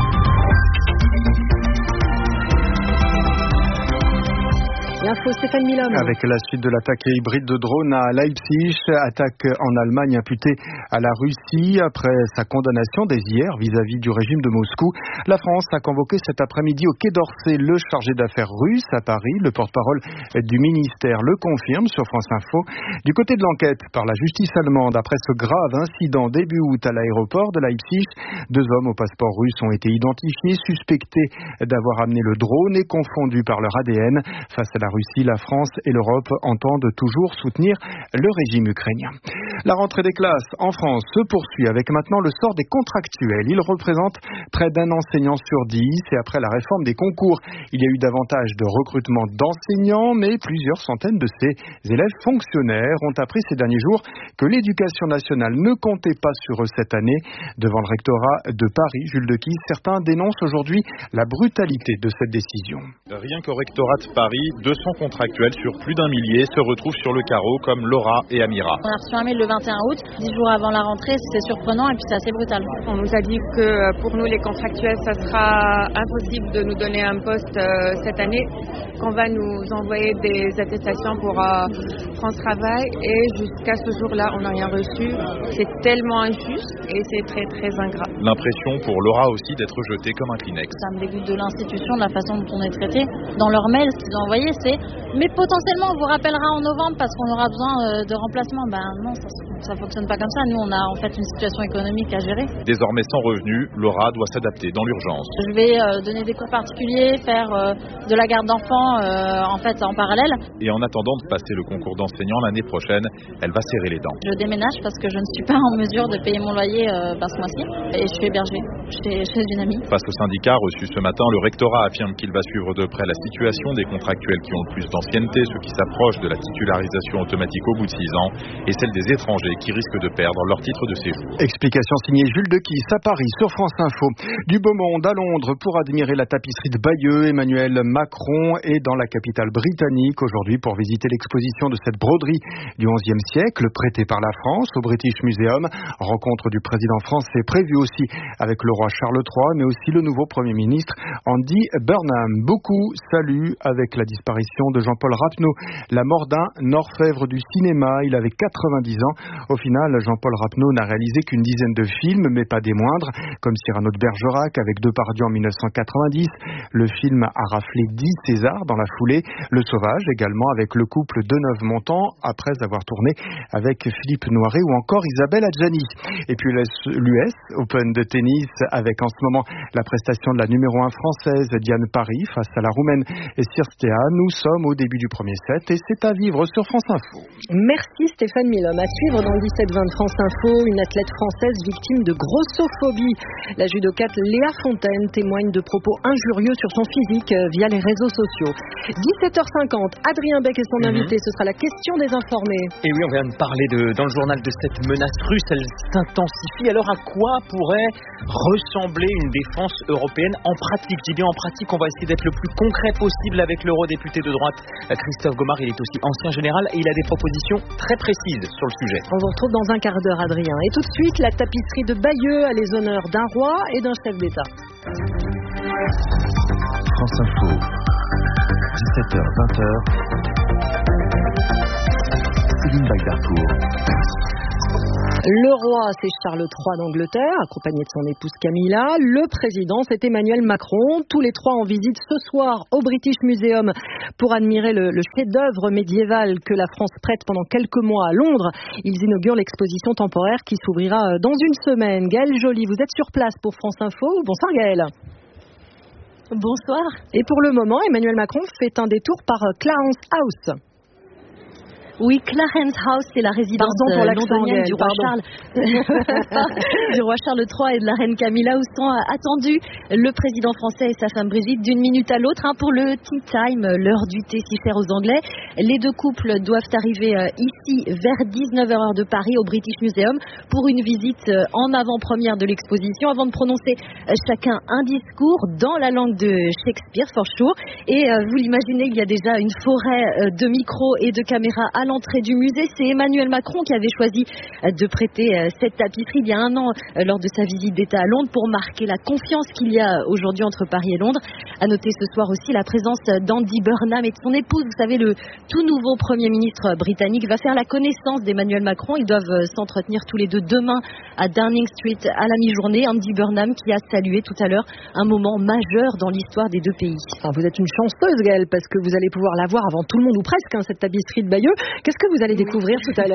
L'info, Stéphane Milhomme. Avec la suite de l'attaque hybride de drones à Leipzig, attaque en Allemagne imputée à la Russie après sa condamnation dès hier vis-à-vis du régime de Moscou. La France a convoqué cet après-midi au Quai d'Orsay le chargé d'affaires russe à Paris. Le porte-parole du ministère le confirme sur France Info. Du côté de l'enquête par la justice allemande, après ce grave incident début août à l'aéroport de Leipzig, 2 hommes au passeport russe ont été identifiés, suspectés d'avoir amené le drone et confondus par leur ADN. Face à la Russie, la France et l'Europe entendent toujours soutenir le régime ukrainien. La rentrée des classes en France se poursuit avec maintenant le sort des contractuels. Ils représentent près d'un enseignant sur 10 et après la réforme des concours, il y a eu davantage de recrutement d'enseignants, mais plusieurs centaines de ces élèves fonctionnaires ont appris ces derniers jours que l'éducation nationale ne comptait pas sur eux cette année. Devant le rectorat de Paris, Jules Dequy, certains dénoncent aujourd'hui la brutalité de cette décision. Rien qu'au rectorat de Paris, 200 contractuels sur plus d'1 millier se retrouvent sur le carreau comme Laura et Amira. On a reçu un mail le 21 août, 10 jours avant la rentrée, c'est surprenant et puis c'est assez brutal. On nous a dit que pour nous les contractuels, ça sera impossible de nous donner un poste cette année, qu'on va nous envoyer des attestations pour France Travail et jusqu'à ce jour-là, on n'a rien reçu. C'est tellement injuste et c'est très très ingrat. L'impression pour Laura aussi d'être jetée comme un Kleenex. Ça me dégoûte de l'institution, de la façon dont on est traité. Dans leur mail, ce qu'ils ont envoyé, c'est mais potentiellement on vous rappellera en novembre parce qu'on aura besoin de remplacement. Ben non, ça fonctionne pas comme ça. Nous, on a en fait une situation économique à gérer. Désormais sans revenus, Laura doit s'adapter dans l'urgence. Je vais donner des cours particuliers, faire de la garde d'enfants en fait en parallèle. Et en attendant de passer le concours d'enseignant l'année prochaine, elle va serrer les dents. Je déménage parce que je ne suis pas en mesure de payer mon loyer ce mois-ci et je suis hébergée chez une amie. Face au syndicat reçu ce matin, le rectorat affirme qu'il va suivre de près la situation des contractuels qui ont le plus d'ancienneté, ceux qui s'approchent de la titularisation automatique au bout de 6 ans, et celle des étrangers qui risquent de perdre leur titre de séjour. Explication signée Jules Dequy à Paris sur France Info. Du beau monde à Londres pour admirer la tapisserie de Bayeux. Emmanuel Macron est dans la capitale britannique aujourd'hui pour visiter l'exposition de cette broderie du XIe siècle prêtée par la France au British Museum. Rencontre du président français prévue aussi avec le roi Charles III, mais aussi le nouveau Premier ministre Andy Burnham. Beaucoup saluent avec la disparition de Jean-Paul Rapneau, la mort d'un orfèvre du cinéma. Il avait 90 ans. Au final, Jean-Paul Rapneau n'a réalisé qu'une dizaine de films, mais pas des moindres, comme Cyrano de Bergerac avec Depardieu en 1990. Le film a raflé 10 Césars dans la foulée. Le Sauvage également avec le couple Deneuve-Montand après avoir tourné avec Philippe Noiret ou encore Isabelle Adjani. Et puis l'US Open de tennis avec en ce moment la prestation de la numéro 1 française Diane Parry face à la Roumaine Cirstea. Nous sommes au début du premier set et c'est à vivre sur France Info. Merci Stéphane Milhomme. À suivre dans dans le 17-20 de France Info, une athlète française victime de grossophobie. La judokate Léa Fontaine témoigne de propos injurieux sur son physique via les réseaux sociaux. 17h50, Adrien Beck et son invité, ce sera la question des informés. Et oui, on vient de parler dans le journal de cette menace russe, elle s'intensifie. Alors à quoi pourrait ressembler une défense européenne en pratique? Je dis bien en pratique, on va essayer d'être le plus concret possible avec l'eurodéputé de droite Christophe Gomard. Il est aussi ancien général et il a des propositions très précises sur le sujet. On vous retrouve dans un quart d'heure, Adrien. Et tout de suite, la tapisserie de Bayeux a les honneurs d'un roi et d'un chef d'État. France Info, 17h, 20h. Céline Bagdarcourt. Le roi, c'est Charles III d'Angleterre, accompagné de son épouse Camilla. Le président, c'est Emmanuel Macron. Tous les trois en visite ce soir au British Museum pour admirer le chef-d'œuvre médiéval que la France prête pendant quelques mois à Londres. Ils inaugurent l'exposition temporaire qui s'ouvrira dans une semaine. Gaëlle Joly, vous êtes sur place pour France Info. Bonsoir Gaëlle. Bonsoir. Et pour le moment, Emmanuel Macron fait un détour par Clarence House. Oui, Clarence House, c'est la résidence londonienne du roi Charles, du roi Charles III et de la reine Camilla, où sont attendus le président français et sa femme Brigitte d'une minute à l'autre pour le tea time, l'heure du thé si cher aux Anglais. Les deux couples doivent arriver ici vers 19h de Paris au British Museum pour une visite en avant-première de l'exposition avant de prononcer chacun un discours dans la langue de Shakespeare, for sure. Et vous l'imaginez, il y a déjà une forêt de micros et de caméras à l'entrée du musée. C'est Emmanuel Macron qui avait choisi de prêter cette tapisserie il y a un an lors de sa visite d'État à Londres pour marquer la confiance qu'il y a aujourd'hui entre Paris et Londres. À noter ce soir aussi la présence d'Andy Burnham et de son épouse. Vous savez, le tout nouveau Premier ministre britannique va faire la connaissance d'Emmanuel Macron. Ils doivent s'entretenir tous les deux demain à Downing Street à la mi-journée. Andy Burnham qui a salué tout à l'heure un moment majeur dans l'histoire des deux pays. Alors vous êtes une chanceuse Gaëlle parce que vous allez pouvoir la voir avant tout le monde ou presque, cette tapisserie de Bayeux. Qu'est-ce que vous allez découvrir tout à l'heure ?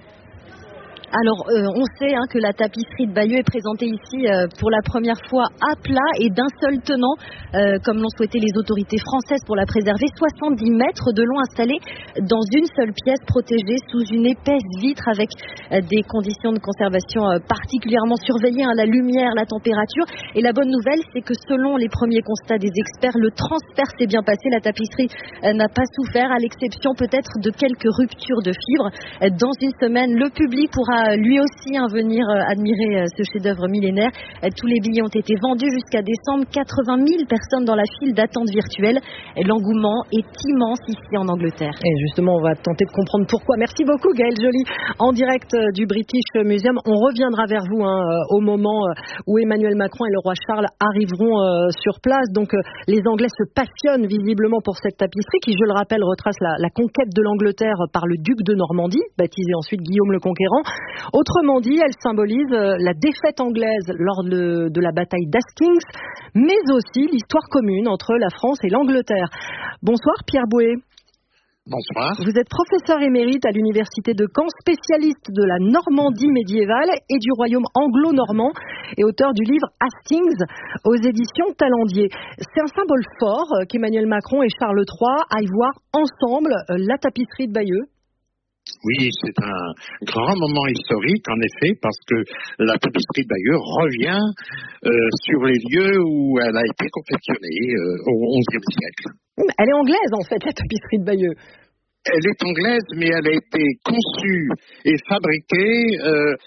Alors, on sait que la tapisserie de Bayeux est présentée ici pour la première fois à plat et d'un seul tenant, comme l'ont souhaité les autorités françaises pour la préserver. 70 mètres de long installés dans une seule pièce protégée sous une épaisse vitre avec des conditions de conservation particulièrement surveillées, la lumière, la température. Et la bonne nouvelle, c'est que selon les premiers constats des experts, le transfert s'est bien passé. La tapisserie n'a pas souffert, à l'exception peut-être de quelques ruptures de fibres. Dans une semaine, le public pourra lui aussi venir admirer ce chef-d'œuvre millénaire. Tous les billets ont été vendus jusqu'à décembre. 80 000 personnes dans la file d'attente virtuelle. L'engouement est immense ici en Angleterre. Et justement, on va tenter de comprendre pourquoi. Merci beaucoup Gaëlle Joly. En direct du British Museum, on reviendra vers vous au moment où Emmanuel Macron et le roi Charles arriveront sur place. Donc les Anglais se passionnent visiblement pour cette tapisserie qui, je le rappelle, retrace la conquête de l'Angleterre par le duc de Normandie, baptisé ensuite Guillaume le Conquérant. Autrement dit, elle symbolise la défaite anglaise lors de la bataille d'Hastings, mais aussi l'histoire commune entre la France et l'Angleterre. Bonsoir Pierre Bouet. Bonsoir. Vous êtes professeur émérite à l'université de Caen, spécialiste de la Normandie médiévale et du royaume anglo-normand et auteur du livre Hastings aux éditions Talendier. C'est un symbole fort qu'Emmanuel Macron et Charles III aillent voir ensemble la tapisserie de Bayeux. Oui, c'est un grand moment historique, en effet, parce que la tapisserie de Bayeux revient sur les lieux où elle a été confectionnée au XIe siècle. Elle est anglaise, en fait, la tapisserie de Bayeux. Elle est anglaise, mais elle a été conçue et fabriquée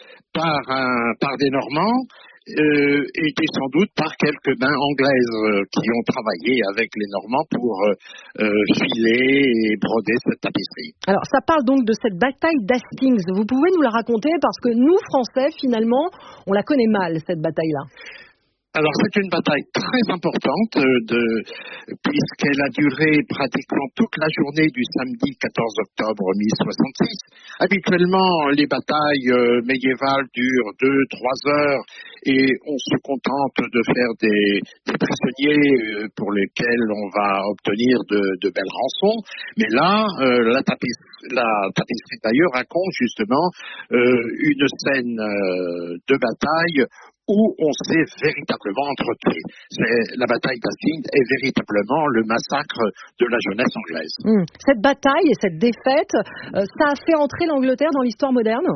par des Normands, et sans doute par quelques mains anglaises qui ont travaillé avec les Normands pour filer et broder cette tapisserie. Alors, ça parle donc de cette bataille d'Hastings. Vous pouvez nous la raconter parce que nous, Français, finalement, on la connaît mal, cette bataille-là. Alors, c'est une bataille très importante puisqu'elle a duré pratiquement toute la journée du samedi 14 octobre 1066. Habituellement, les batailles médiévales durent 2-3 heures et on se contente de faire des prisonniers pour lesquels on va obtenir de belles rançons. Mais là, la tapisserie de Bayeux raconte justement une scène de bataille où on s'est véritablement entretué. La bataille d'Hastings est véritablement le massacre de la jeunesse anglaise. Cette bataille et cette défaite, ça a fait entrer l'Angleterre dans l'histoire moderne ?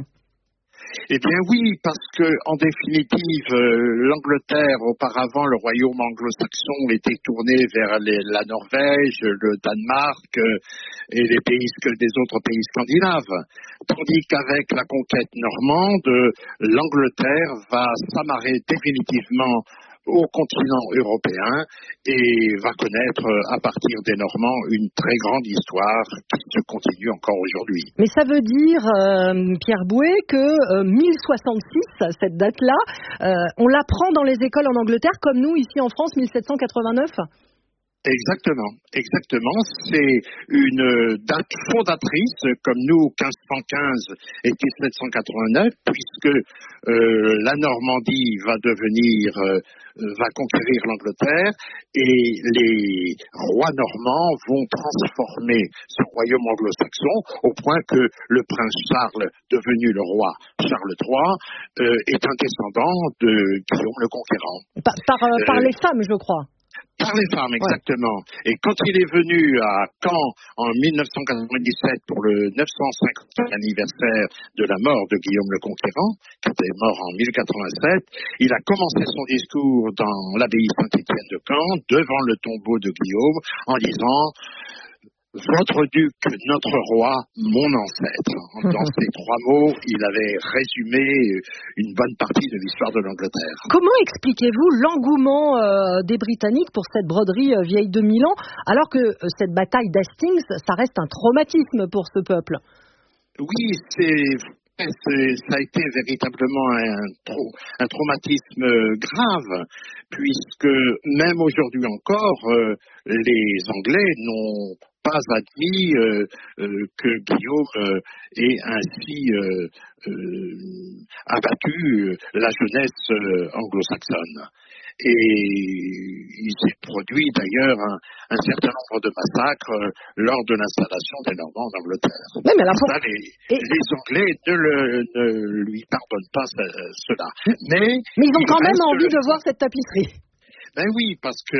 Eh bien oui, parce que en définitive, l'Angleterre, auparavant le royaume anglo-saxon, était tourné vers la Norvège, le Danemark et des autres pays scandinaves. Tandis qu'avec la conquête normande, l'Angleterre va s'amarrer définitivement au continent européen et va connaître à partir des Normands une très grande histoire qui se continue encore aujourd'hui. Mais ça veut dire, Pierre Bouet, que 1066, cette date-là, on l'apprend dans les écoles en Angleterre comme nous ici en France, 1789 ? Exactement. C'est une date fondatrice, comme nous, 1515 et 1789, puisque la Normandie va conquérir l'Angleterre et les rois normands vont transformer ce royaume anglo-saxon au point que le prince Charles, devenu le roi Charles III, est un descendant de Guillaume le Conquérant. Par les femmes, je crois. Par les femmes, exactement. Ouais. Et quand il est venu à Caen en 1997 pour le 950e anniversaire de la mort de Guillaume le Conquérant, qui était mort en 1087, il a commencé son discours dans l'abbaye Saint-Étienne de Caen, devant le tombeau de Guillaume, en disant « Votre duc, notre roi, mon ancêtre ». Dans ces trois mots, il avait résumé une bonne partie de l'histoire de l'Angleterre. Comment expliquez-vous l'engouement des Britanniques pour cette broderie vieille de 1000 ans, alors que cette bataille d'Hastings, ça reste un traumatisme pour ce peuple ? Oui, ça a été véritablement un traumatisme grave, puisque même aujourd'hui encore, les Anglais n'ont pas admis que Guillaume ait ainsi abattu la jeunesse anglo-saxonne. Et il s'est produit d'ailleurs un certain nombre de massacres lors de l'installation des Normands en Angleterre. Oui, mais les Anglais ne lui pardonnent pas cela. Mais ils ont quand même envie de voir cette tapisserie. Ben oui, parce que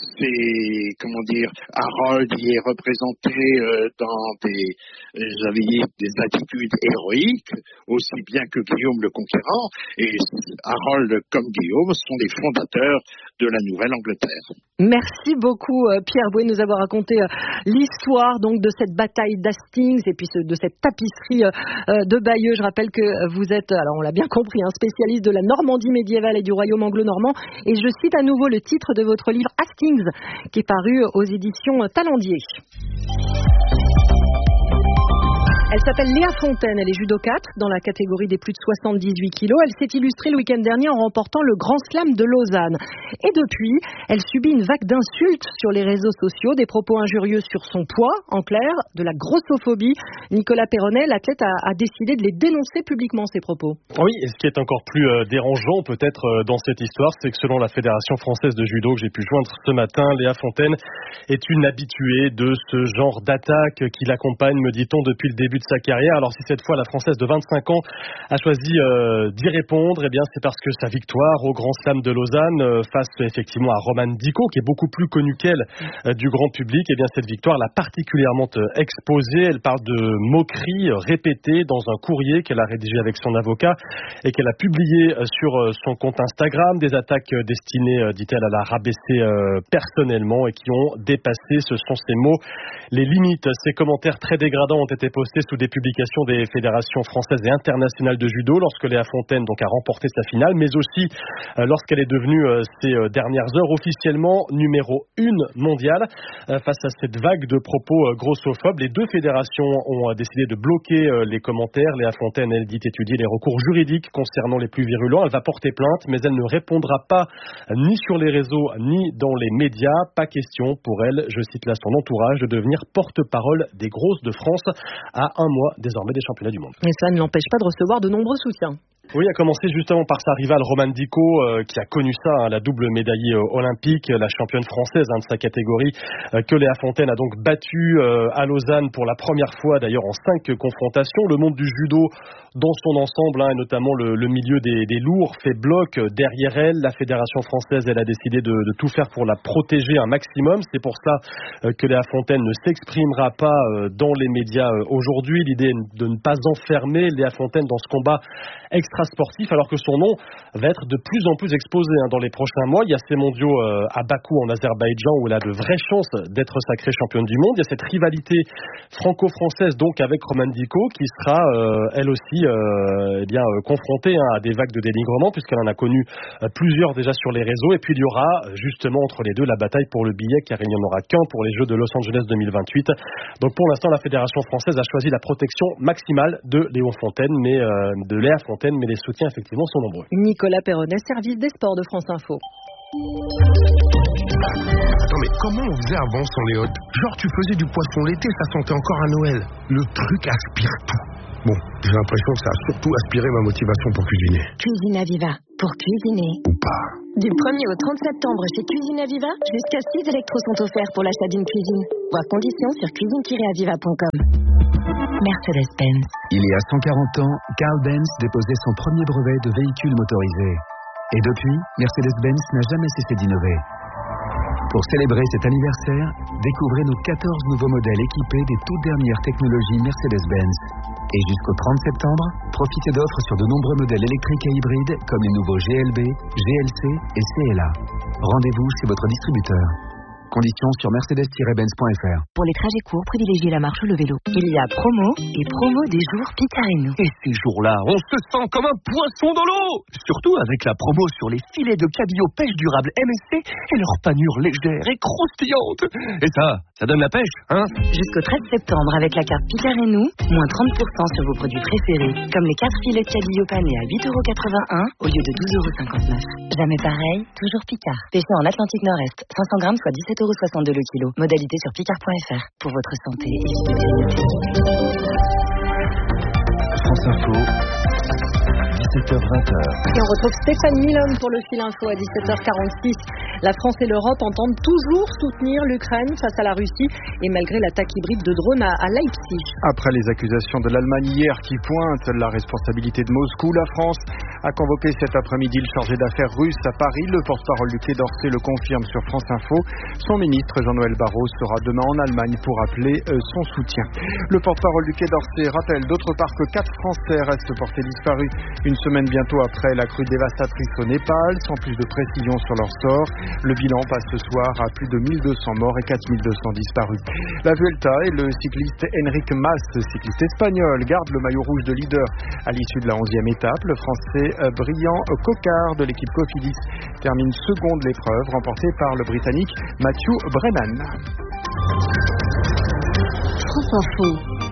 Harold y est représenté dans des attitudes héroïques, aussi bien que Guillaume le Conquérant, et Harold comme Guillaume sont les fondateurs de la Nouvelle-Angleterre. Merci beaucoup Pierre Bouet de nous avoir raconté l'histoire donc de cette bataille d'Hastings et puis de cette tapisserie de Bayeux. Je rappelle que vous êtes, alors on l'a bien compris, un spécialiste de la Normandie médiévale et du royaume anglo-normand, et je cite à nouveau le titre de votre livre Hastings, qui est paru aux éditions Talendier. Elle s'appelle Léa Fontaine, elle est judokate dans la catégorie des plus de 78 kilos. Elle s'est illustrée le week-end dernier en remportant le Grand Slam de Lausanne. Et depuis, elle subit une vague d'insultes sur les réseaux sociaux, des propos injurieux sur son poids, en clair, de la grossophobie. Nicolas Perronnet, l'athlète, a décidé de les dénoncer publiquement, ces propos. Oui, et ce qui est encore plus dérangeant peut-être dans cette histoire, c'est que selon la Fédération française de judo que j'ai pu joindre ce matin, Léa Fontaine est une habituée de ce genre d'attaque qui l'accompagne, me dit-on, depuis le début de sa carrière. Alors si cette fois la Française de 25 ans a choisi d'y répondre, eh bien c'est parce que sa victoire au Grand Slam de Lausanne face effectivement à Romane Dicot, qui est beaucoup plus connue qu'elle du grand public, eh bien cette victoire l'a particulièrement exposée. Elle parle de moqueries répétées dans un courrier qu'elle a rédigé avec son avocat et qu'elle a publié sur son compte Instagram, des attaques destinées, dit-elle, à la rabaisser personnellement et qui ont dépassé, ce sont ces mots, les limites. Ces commentaires très dégradants ont été postés sous des publications des fédérations françaises et internationales de judo lorsque Léa Fontaine donc a remporté sa finale, mais aussi lorsqu'elle est devenue ces dernières heures officiellement numéro 1 mondiale. Face à cette vague de propos grossophobes, les deux fédérations ont décidé de bloquer les commentaires. Léa Fontaine, elle dit étudier les recours juridiques concernant les plus virulents. Elle va porter plainte, mais elle ne répondra pas ni sur les réseaux ni dans les médias. Pas question pour elle, je cite là son entourage, de devenir porte-parole des grosses de France à un mois désormais des championnats du monde. Et ça ne l'empêche pas de recevoir de nombreux soutiens. Oui, a commencé justement par sa rivale Romane Dico, qui a connu ça, la double médaillée olympique, la championne française de sa catégorie, que Léa Fontaine a donc battue à Lausanne pour la première fois, d'ailleurs en 5 confrontations. Le monde du judo dans son ensemble, et notamment le milieu des lourds, fait bloc derrière elle. La Fédération française, elle a décidé de tout faire pour la protéger un maximum. C'est pour ça que Léa Fontaine ne s'exprimera pas dans les médias aujourd'hui. L'idée est de ne pas enfermer Léa Fontaine dans ce combat extra-sportif, alors que son nom va être de plus en plus exposé dans les prochains mois. Il y a ces mondiaux à Bakou en Azerbaïdjan où elle a de vraies chances d'être sacrée championne du monde. Il y a cette rivalité franco-française donc avec Romane Dico qui sera elle aussi confrontée à des vagues de dénigrement, puisqu'elle en a connu plusieurs déjà sur les réseaux. Et puis il y aura justement entre les deux la bataille pour le billet, car il n'y en aura qu'un pour les Jeux de Los Angeles 2028. Donc pour l'instant, la Fédération française a choisi la protection maximale de Léa Fontaine, mais les soutiens effectivement sont nombreux. Nicolas Perronnet, service des sports de France Info. Attends, mais comment on faisait avant sans les hôtes? Genre tu faisais du poisson l'été, ça sentait encore à Noël. Le truc aspire tout. Bon, j'ai l'impression que ça a surtout aspiré ma motivation pour cuisiner. Cuisine Aviva, pour cuisiner. Ou pas. Du 1er au 30 septembre chez Cuisine Aviva, jusqu'à 6 électros sont offerts pour l'achat d'une cuisine. Voir conditions sur cuisine-aviva.com. Mercedes-Benz. Il y a 140 ans, Carl Benz déposait son premier brevet de véhicule motorisé. Et depuis, Mercedes-Benz n'a jamais cessé d'innover. Pour célébrer cet anniversaire, découvrez nos 14 nouveaux modèles équipés des toutes dernières technologies Mercedes-Benz. Et jusqu'au 30 septembre, profitez d'offres sur de nombreux modèles électriques et hybrides comme les nouveaux GLB, GLC et CLA. Rendez-vous chez votre distributeur. Conditions sur mercedes-benz.fr. Pour les trajets courts, privilégiez la marche ou le vélo. Il y a promo et promo des jours Picareno. Et ces jours-là, on se sent comme un poisson dans l'eau. Surtout avec la promo sur les filets de cabillaud pêche durable MSC et leur panure légère et croustillante. Et ça donne la pêche, hein? Jusqu'au 13 septembre, avec la carte Picareno, moins 30% sur vos produits préférés, comme les 4 filets de cabillaud panés à 8,81 € au lieu de 12,59 €. Jamais pareil, toujours Picard. Pêché en Atlantique Nord-Est, 500 grammes soit 17,62 € le kilo. Modalité sur picard.fr. Pour votre santé, évitez de grignoter. France Info, 17h-20h. Et on retrouve Stéphane Milhomme pour le fil info à 17h46. La France et l'Europe entendent toujours soutenir l'Ukraine face à la Russie et malgré l'attaque hybride de drones à Leipzig. Après les accusations de l'Allemagne hier qui pointent la responsabilité de Moscou, la France a convoqué cet après-midi le chargé d'affaires russe à Paris. Le porte-parole du Quai d'Orsay le confirme sur France Info. Son ministre Jean-Noël Barrot sera demain en Allemagne pour appeler son soutien. Le porte-parole du Quai d'Orsay rappelle d'autre part que 4 Français restent portés disparus une semaine bientôt après la crue dévastatrice au Népal, sans plus de précision sur leur sort. Le bilan passe ce soir à plus de 1200 morts et 4200 disparus. La Vuelta et le cycliste Enric Mas, cycliste espagnol, garde le maillot rouge de leader à l'issue de la 11e étape. Le Français Brian Cocard de l'équipe Cofidis termine second de l'épreuve, remporté par le Britannique Matthew Brennan. France Info.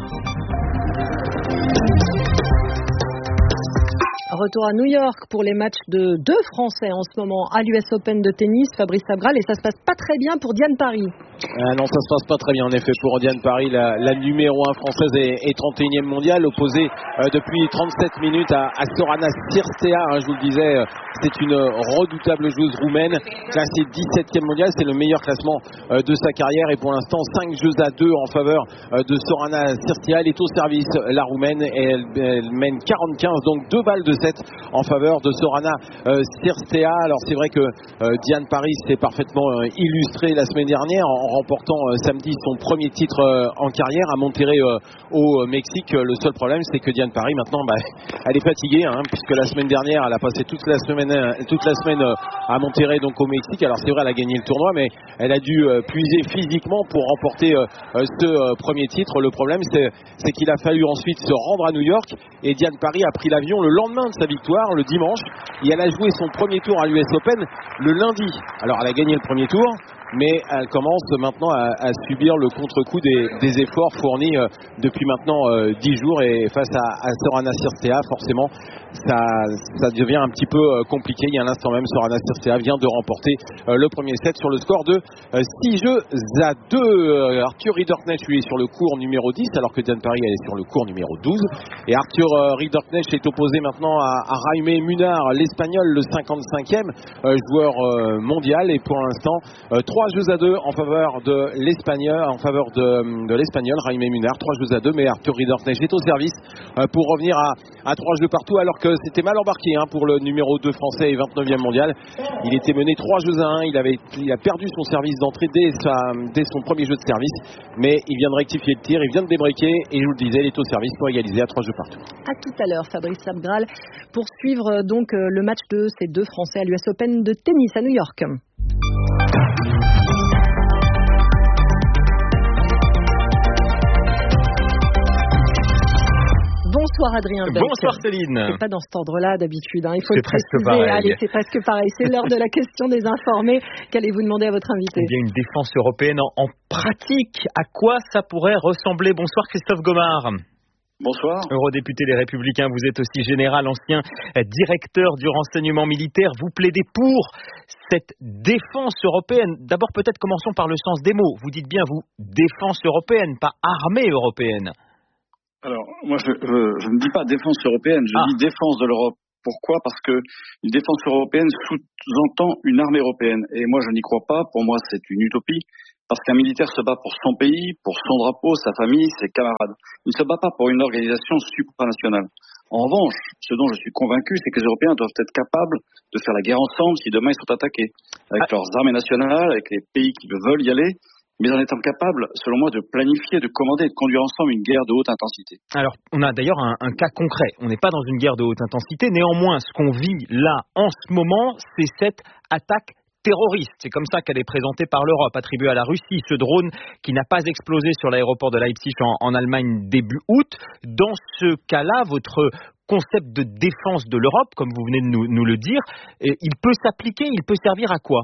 Retour à New York pour les matchs de 2 Français en ce moment à l'US Open de tennis, Fabrice Abral, et ça se passe pas très bien pour Diane Paris. Non, ça se passe pas très bien en effet pour Diane Paris, la numéro 1 française et 31e mondiale, opposée depuis 37 minutes à Sorana Cirstea, je vous le disais, c'est une redoutable joueuse roumaine, classée 17e mondiale, c'est le meilleur classement de sa carrière, et pour l'instant 5 jeux à 2 en faveur de Sorana Cirstea. Elle est au service, la roumaine, et elle mène 40-15, donc 2 balles de 7 en faveur de Sorana Cirstea. Alors c'est vrai que Diane Paris s'est parfaitement illustrée la semaine dernière en remportant samedi son premier titre en carrière à Monterrey au Mexique. Le seul problème, c'est que Diane Paris maintenant elle est fatiguée, puisque la semaine dernière elle a passé toute la semaine à Monterrey, donc au Mexique. Alors c'est vrai, elle a gagné le tournoi, mais elle a dû puiser physiquement pour remporter ce premier titre. Le problème, c'est qu'il a fallu ensuite se rendre à New York, et Diane Paris a pris l'avion le lendemain de sa victoire, le dimanche, et elle a joué son premier tour à l'US Open le lundi. Alors elle a gagné le premier tour, mais elle commence maintenant à subir le contre-coup des efforts fournis depuis maintenant 10 jours, et face à Sorana Cirstea, forcément ça devient un petit peu compliqué. Il y a un instant même, Sorana Cîrstea vient de remporter le premier set sur le score de 6-2. Arthur Ridderknecht lui est sur le court numéro 10 alors que Diane Parry elle est sur le court numéro 12 et Arthur Ridderknecht est opposé maintenant à Jaime Munar, l'espagnol, le 55e joueur mondial, et pour l'instant 3-2 en faveur de l'espagnol, Jaime Munar, 3-2, mais Arthur Ridderknecht est au service pour revenir à 3 partout alors que c'était mal embarqué pour le numéro 2 français et 29e mondial. Il était mené 3-1, il a perdu son service d'entrée dès son premier jeu de service, mais il vient de rectifier le tir, il vient de débreaker et je vous le disais, il est au service pour égaliser à 3 partout. À tout à l'heure, Fabrice Sabgral, pour suivre donc le match de ces deux Français à l'US Open de tennis à New York. Bonsoir Adrien Beck. Bonsoir Céline. C'est pas dans cet ordre-là d'habitude, il faut le préciser. Pareil. Allez, c'est presque pareil. C'est l'heure de la question des informés. Qu'allez-vous demander à votre invité? Il y a une défense européenne en pratique. À quoi ça pourrait ressembler? Bonsoir Christophe Gomard. Bonsoir. Eurodéputé Les Républicains, vous êtes aussi général, ancien directeur du renseignement militaire. Vous plaidez pour cette défense européenne. D'abord, peut-être commençons par le sens des mots. Vous dites bien, vous, défense européenne, pas armée européenne. Alors, moi, je ne dis pas défense européenne, je dis défense de l'Europe. Pourquoi ? Parce que une défense européenne sous-entend une armée européenne. Et moi, je n'y crois pas. Pour moi, c'est une utopie. Parce qu'un militaire se bat pour son pays, pour son drapeau, sa famille, ses camarades. Il ne se bat pas pour une organisation supranationale. En revanche, ce dont je suis convaincu, c'est que les Européens doivent être capables de faire la guerre ensemble si demain ils sont attaqués. Avec leurs armées nationales, avec les pays qui veulent y aller, mais en étant capables, selon moi, de planifier, de commander et de conduire ensemble une guerre de haute intensité. Alors, on a d'ailleurs un cas concret. On n'est pas dans une guerre de haute intensité. Néanmoins, ce qu'on vit là, en ce moment, c'est cette attaque terroriste. C'est comme ça qu'elle est présentée par l'Europe, attribuée à la Russie. Ce drone qui n'a pas explosé sur l'aéroport de Leipzig en Allemagne début août. Dans ce cas-là, votre concept de défense de l'Europe, comme vous venez de nous le dire, il peut s'appliquer, il peut servir à quoi ?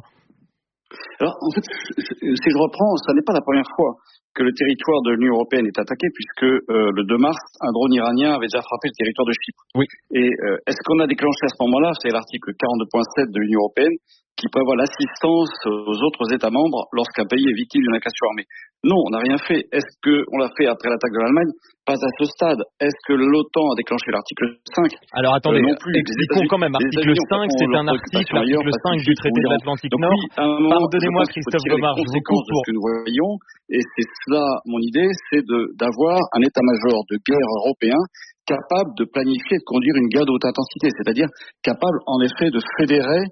Alors, en fait, si je reprends, ça n'est pas la première fois que le territoire de l'Union européenne est attaqué, puisque le 2 mars, un drone iranien avait déjà frappé le territoire de Chypre. Oui. Et est-ce qu'on a déclenché à ce moment-là, c'est l'article 42.7 de l'Union européenne, qui prévoit l'assistance aux autres États membres lorsqu'un pays est victime d'une agression armée. Non, on n'a rien fait. Est-ce qu'on l'a fait après l'attaque de l'Allemagne ? Pas à ce stade. Est-ce que l'OTAN a décloché l'article 5 ? Alors attendez, non plus. Expliquons quand même. Article 5, c'est un article, l'article 5 du traité de l'Atlantique Nord. Pardonnez-moi Christophe Gomard, je vous coupe pour... ce que nous voyons, et c'est cela mon idée, c'est d'avoir un état-major de guerre européen capable de planifier et de conduire une guerre de haute intensité, c'est-à-dire capable en effet de fédérer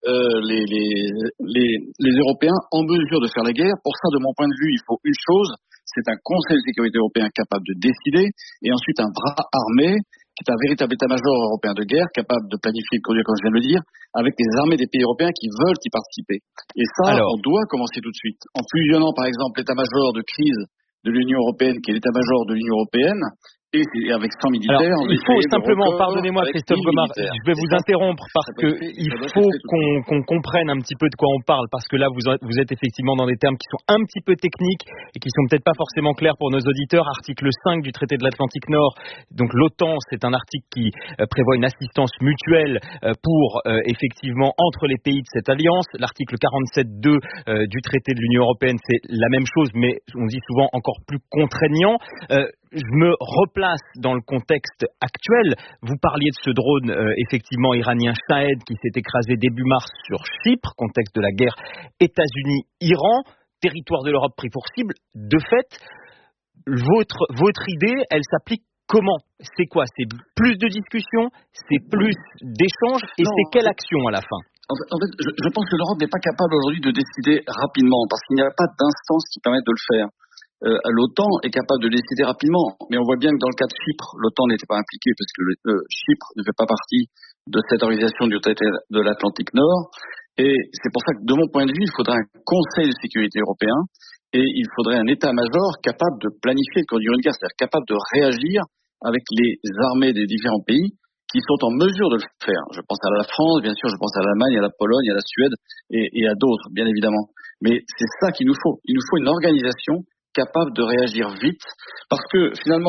les Européens en mesure de faire la guerre. Pour ça, de mon point de vue, il faut une chose, c'est un Conseil de sécurité européen capable de décider, et ensuite un bras armé, qui est un véritable état-major européen de guerre, capable de planifier et de conduire, comme je viens de le dire, avec les armées des pays européens qui veulent y participer. Et ça, on doit commencer tout de suite. En fusionnant, par exemple, l'état-major de crise de l'Union européenne, qui est l'état-major de l'Union européenne, et avec 100 militaires. Alors, il faut simplement, pardonnez-moi Christophe Gomard, je vais vous interrompre parce que il faut qu'on comprenne un petit peu de quoi on parle, parce que là vous êtes effectivement dans des termes qui sont un petit peu techniques et qui sont peut-être pas forcément clairs pour nos auditeurs. Article 5 du traité de l'Atlantique Nord, donc l'OTAN, c'est un article qui prévoit une assistance mutuelle pour effectivement entre les pays de cette alliance. L'article 47.2 du traité de l'Union européenne, c'est la même chose, mais on dit souvent encore plus contraignant. Je me replace dans le contexte actuel. Vous parliez de ce drone effectivement iranien Shahed qui s'est écrasé début mars sur Chypre, contexte de la guerre États-Unis-Iran, territoire de l'Europe pris pour cible. De fait, votre idée, elle s'applique comment ? C'est quoi ? C'est plus de discussions ? C'est plus d'échanges ? Et c'est quelle action à la fin ? En fait, je pense que l'Europe n'est pas capable aujourd'hui de décider rapidement, parce qu'il n'y a pas d'instance qui permette de le faire. L'OTAN est capable de décider rapidement, mais on voit bien que dans le cas de Chypre, l'OTAN n'était pas impliquée parce que Chypre ne fait pas partie de cette organisation du traité de l'Atlantique Nord, et c'est pour ça que de mon point de vue, il faudrait un Conseil de sécurité européen et il faudrait un état-major capable de planifier, de conduire une guerre, c'est-à-dire capable de réagir avec les armées des différents pays qui sont en mesure de le faire. Je pense à la France, bien sûr, je pense à l'Allemagne, à la Pologne, à la Suède et à d'autres, bien évidemment. Mais c'est ça qu'il nous faut. Il nous faut une organisation capable de réagir vite, parce que finalement,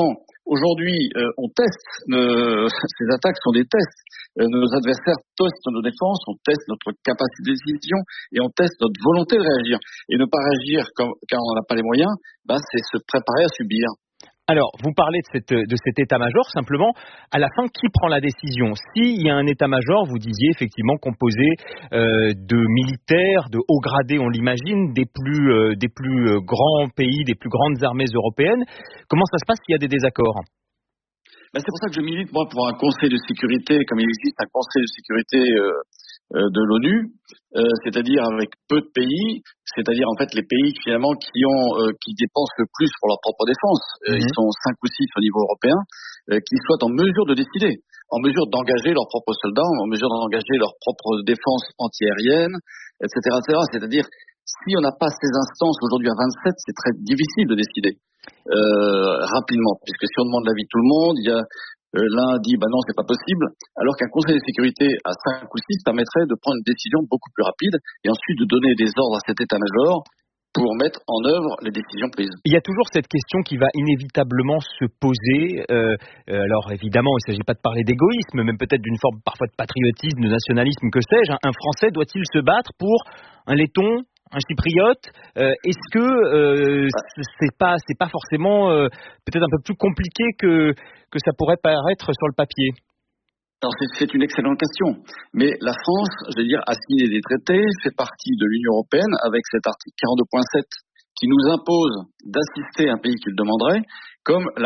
Aujourd'hui, on teste, ces attaques sont des tests. Nos adversaires testent nos défenses, on teste notre capacité de décision et on teste notre volonté de réagir. Et ne pas réagir car on n'a pas les moyens, c'est se préparer à subir. Alors, vous parlez de cet état-major, simplement, à la fin, qui prend la décision? S'il y a un état-major, vous disiez effectivement composé de militaires, de hauts gradés, on l'imagine, des plus grands pays, des plus grandes armées européennes, comment ça se passe s'il y a des désaccords? C'est pour ça que je milite, moi, pour un conseil de sécurité, comme il existe un conseil de sécurité de l'ONU, c'est-à-dire avec peu de pays, c'est-à-dire en fait les pays finalement qui dépensent le plus pour leur propre défense. Ils sont 5 ou 6 au niveau européen, qui soient en mesure de décider, en mesure d'engager leurs propres soldats, en mesure d'engager leur propre défense antiaérienne, etc., etc. C'est-à-dire, si on n'a pas ces instances aujourd'hui à 27, c'est très difficile de décider rapidement, puisque si on demande l'avis de tout le monde, il y a l'un dit non, c'est pas possible, alors qu'un conseil de sécurité à 5 ou 6 permettrait de prendre une décision beaucoup plus rapide et ensuite de donner des ordres à cet état-major pour mettre en œuvre les décisions prises. Il y a toujours cette question qui va inévitablement se poser. Alors évidemment, il ne s'agit pas de parler d'égoïsme, même peut-être d'une forme parfois de patriotisme, de nationalisme, que sais-je. Un Français doit-il se battre pour un Letton, un Chypriote? Est-ce que c'est pas forcément peut-être un peu plus compliqué que ça pourrait paraître sur le papier? Alors c'est une excellente question, mais la France, je veux dire, a signé des traités, fait partie de l'Union européenne avec cet article 42.7 qui nous impose d'assister un pays qui le demanderait, comme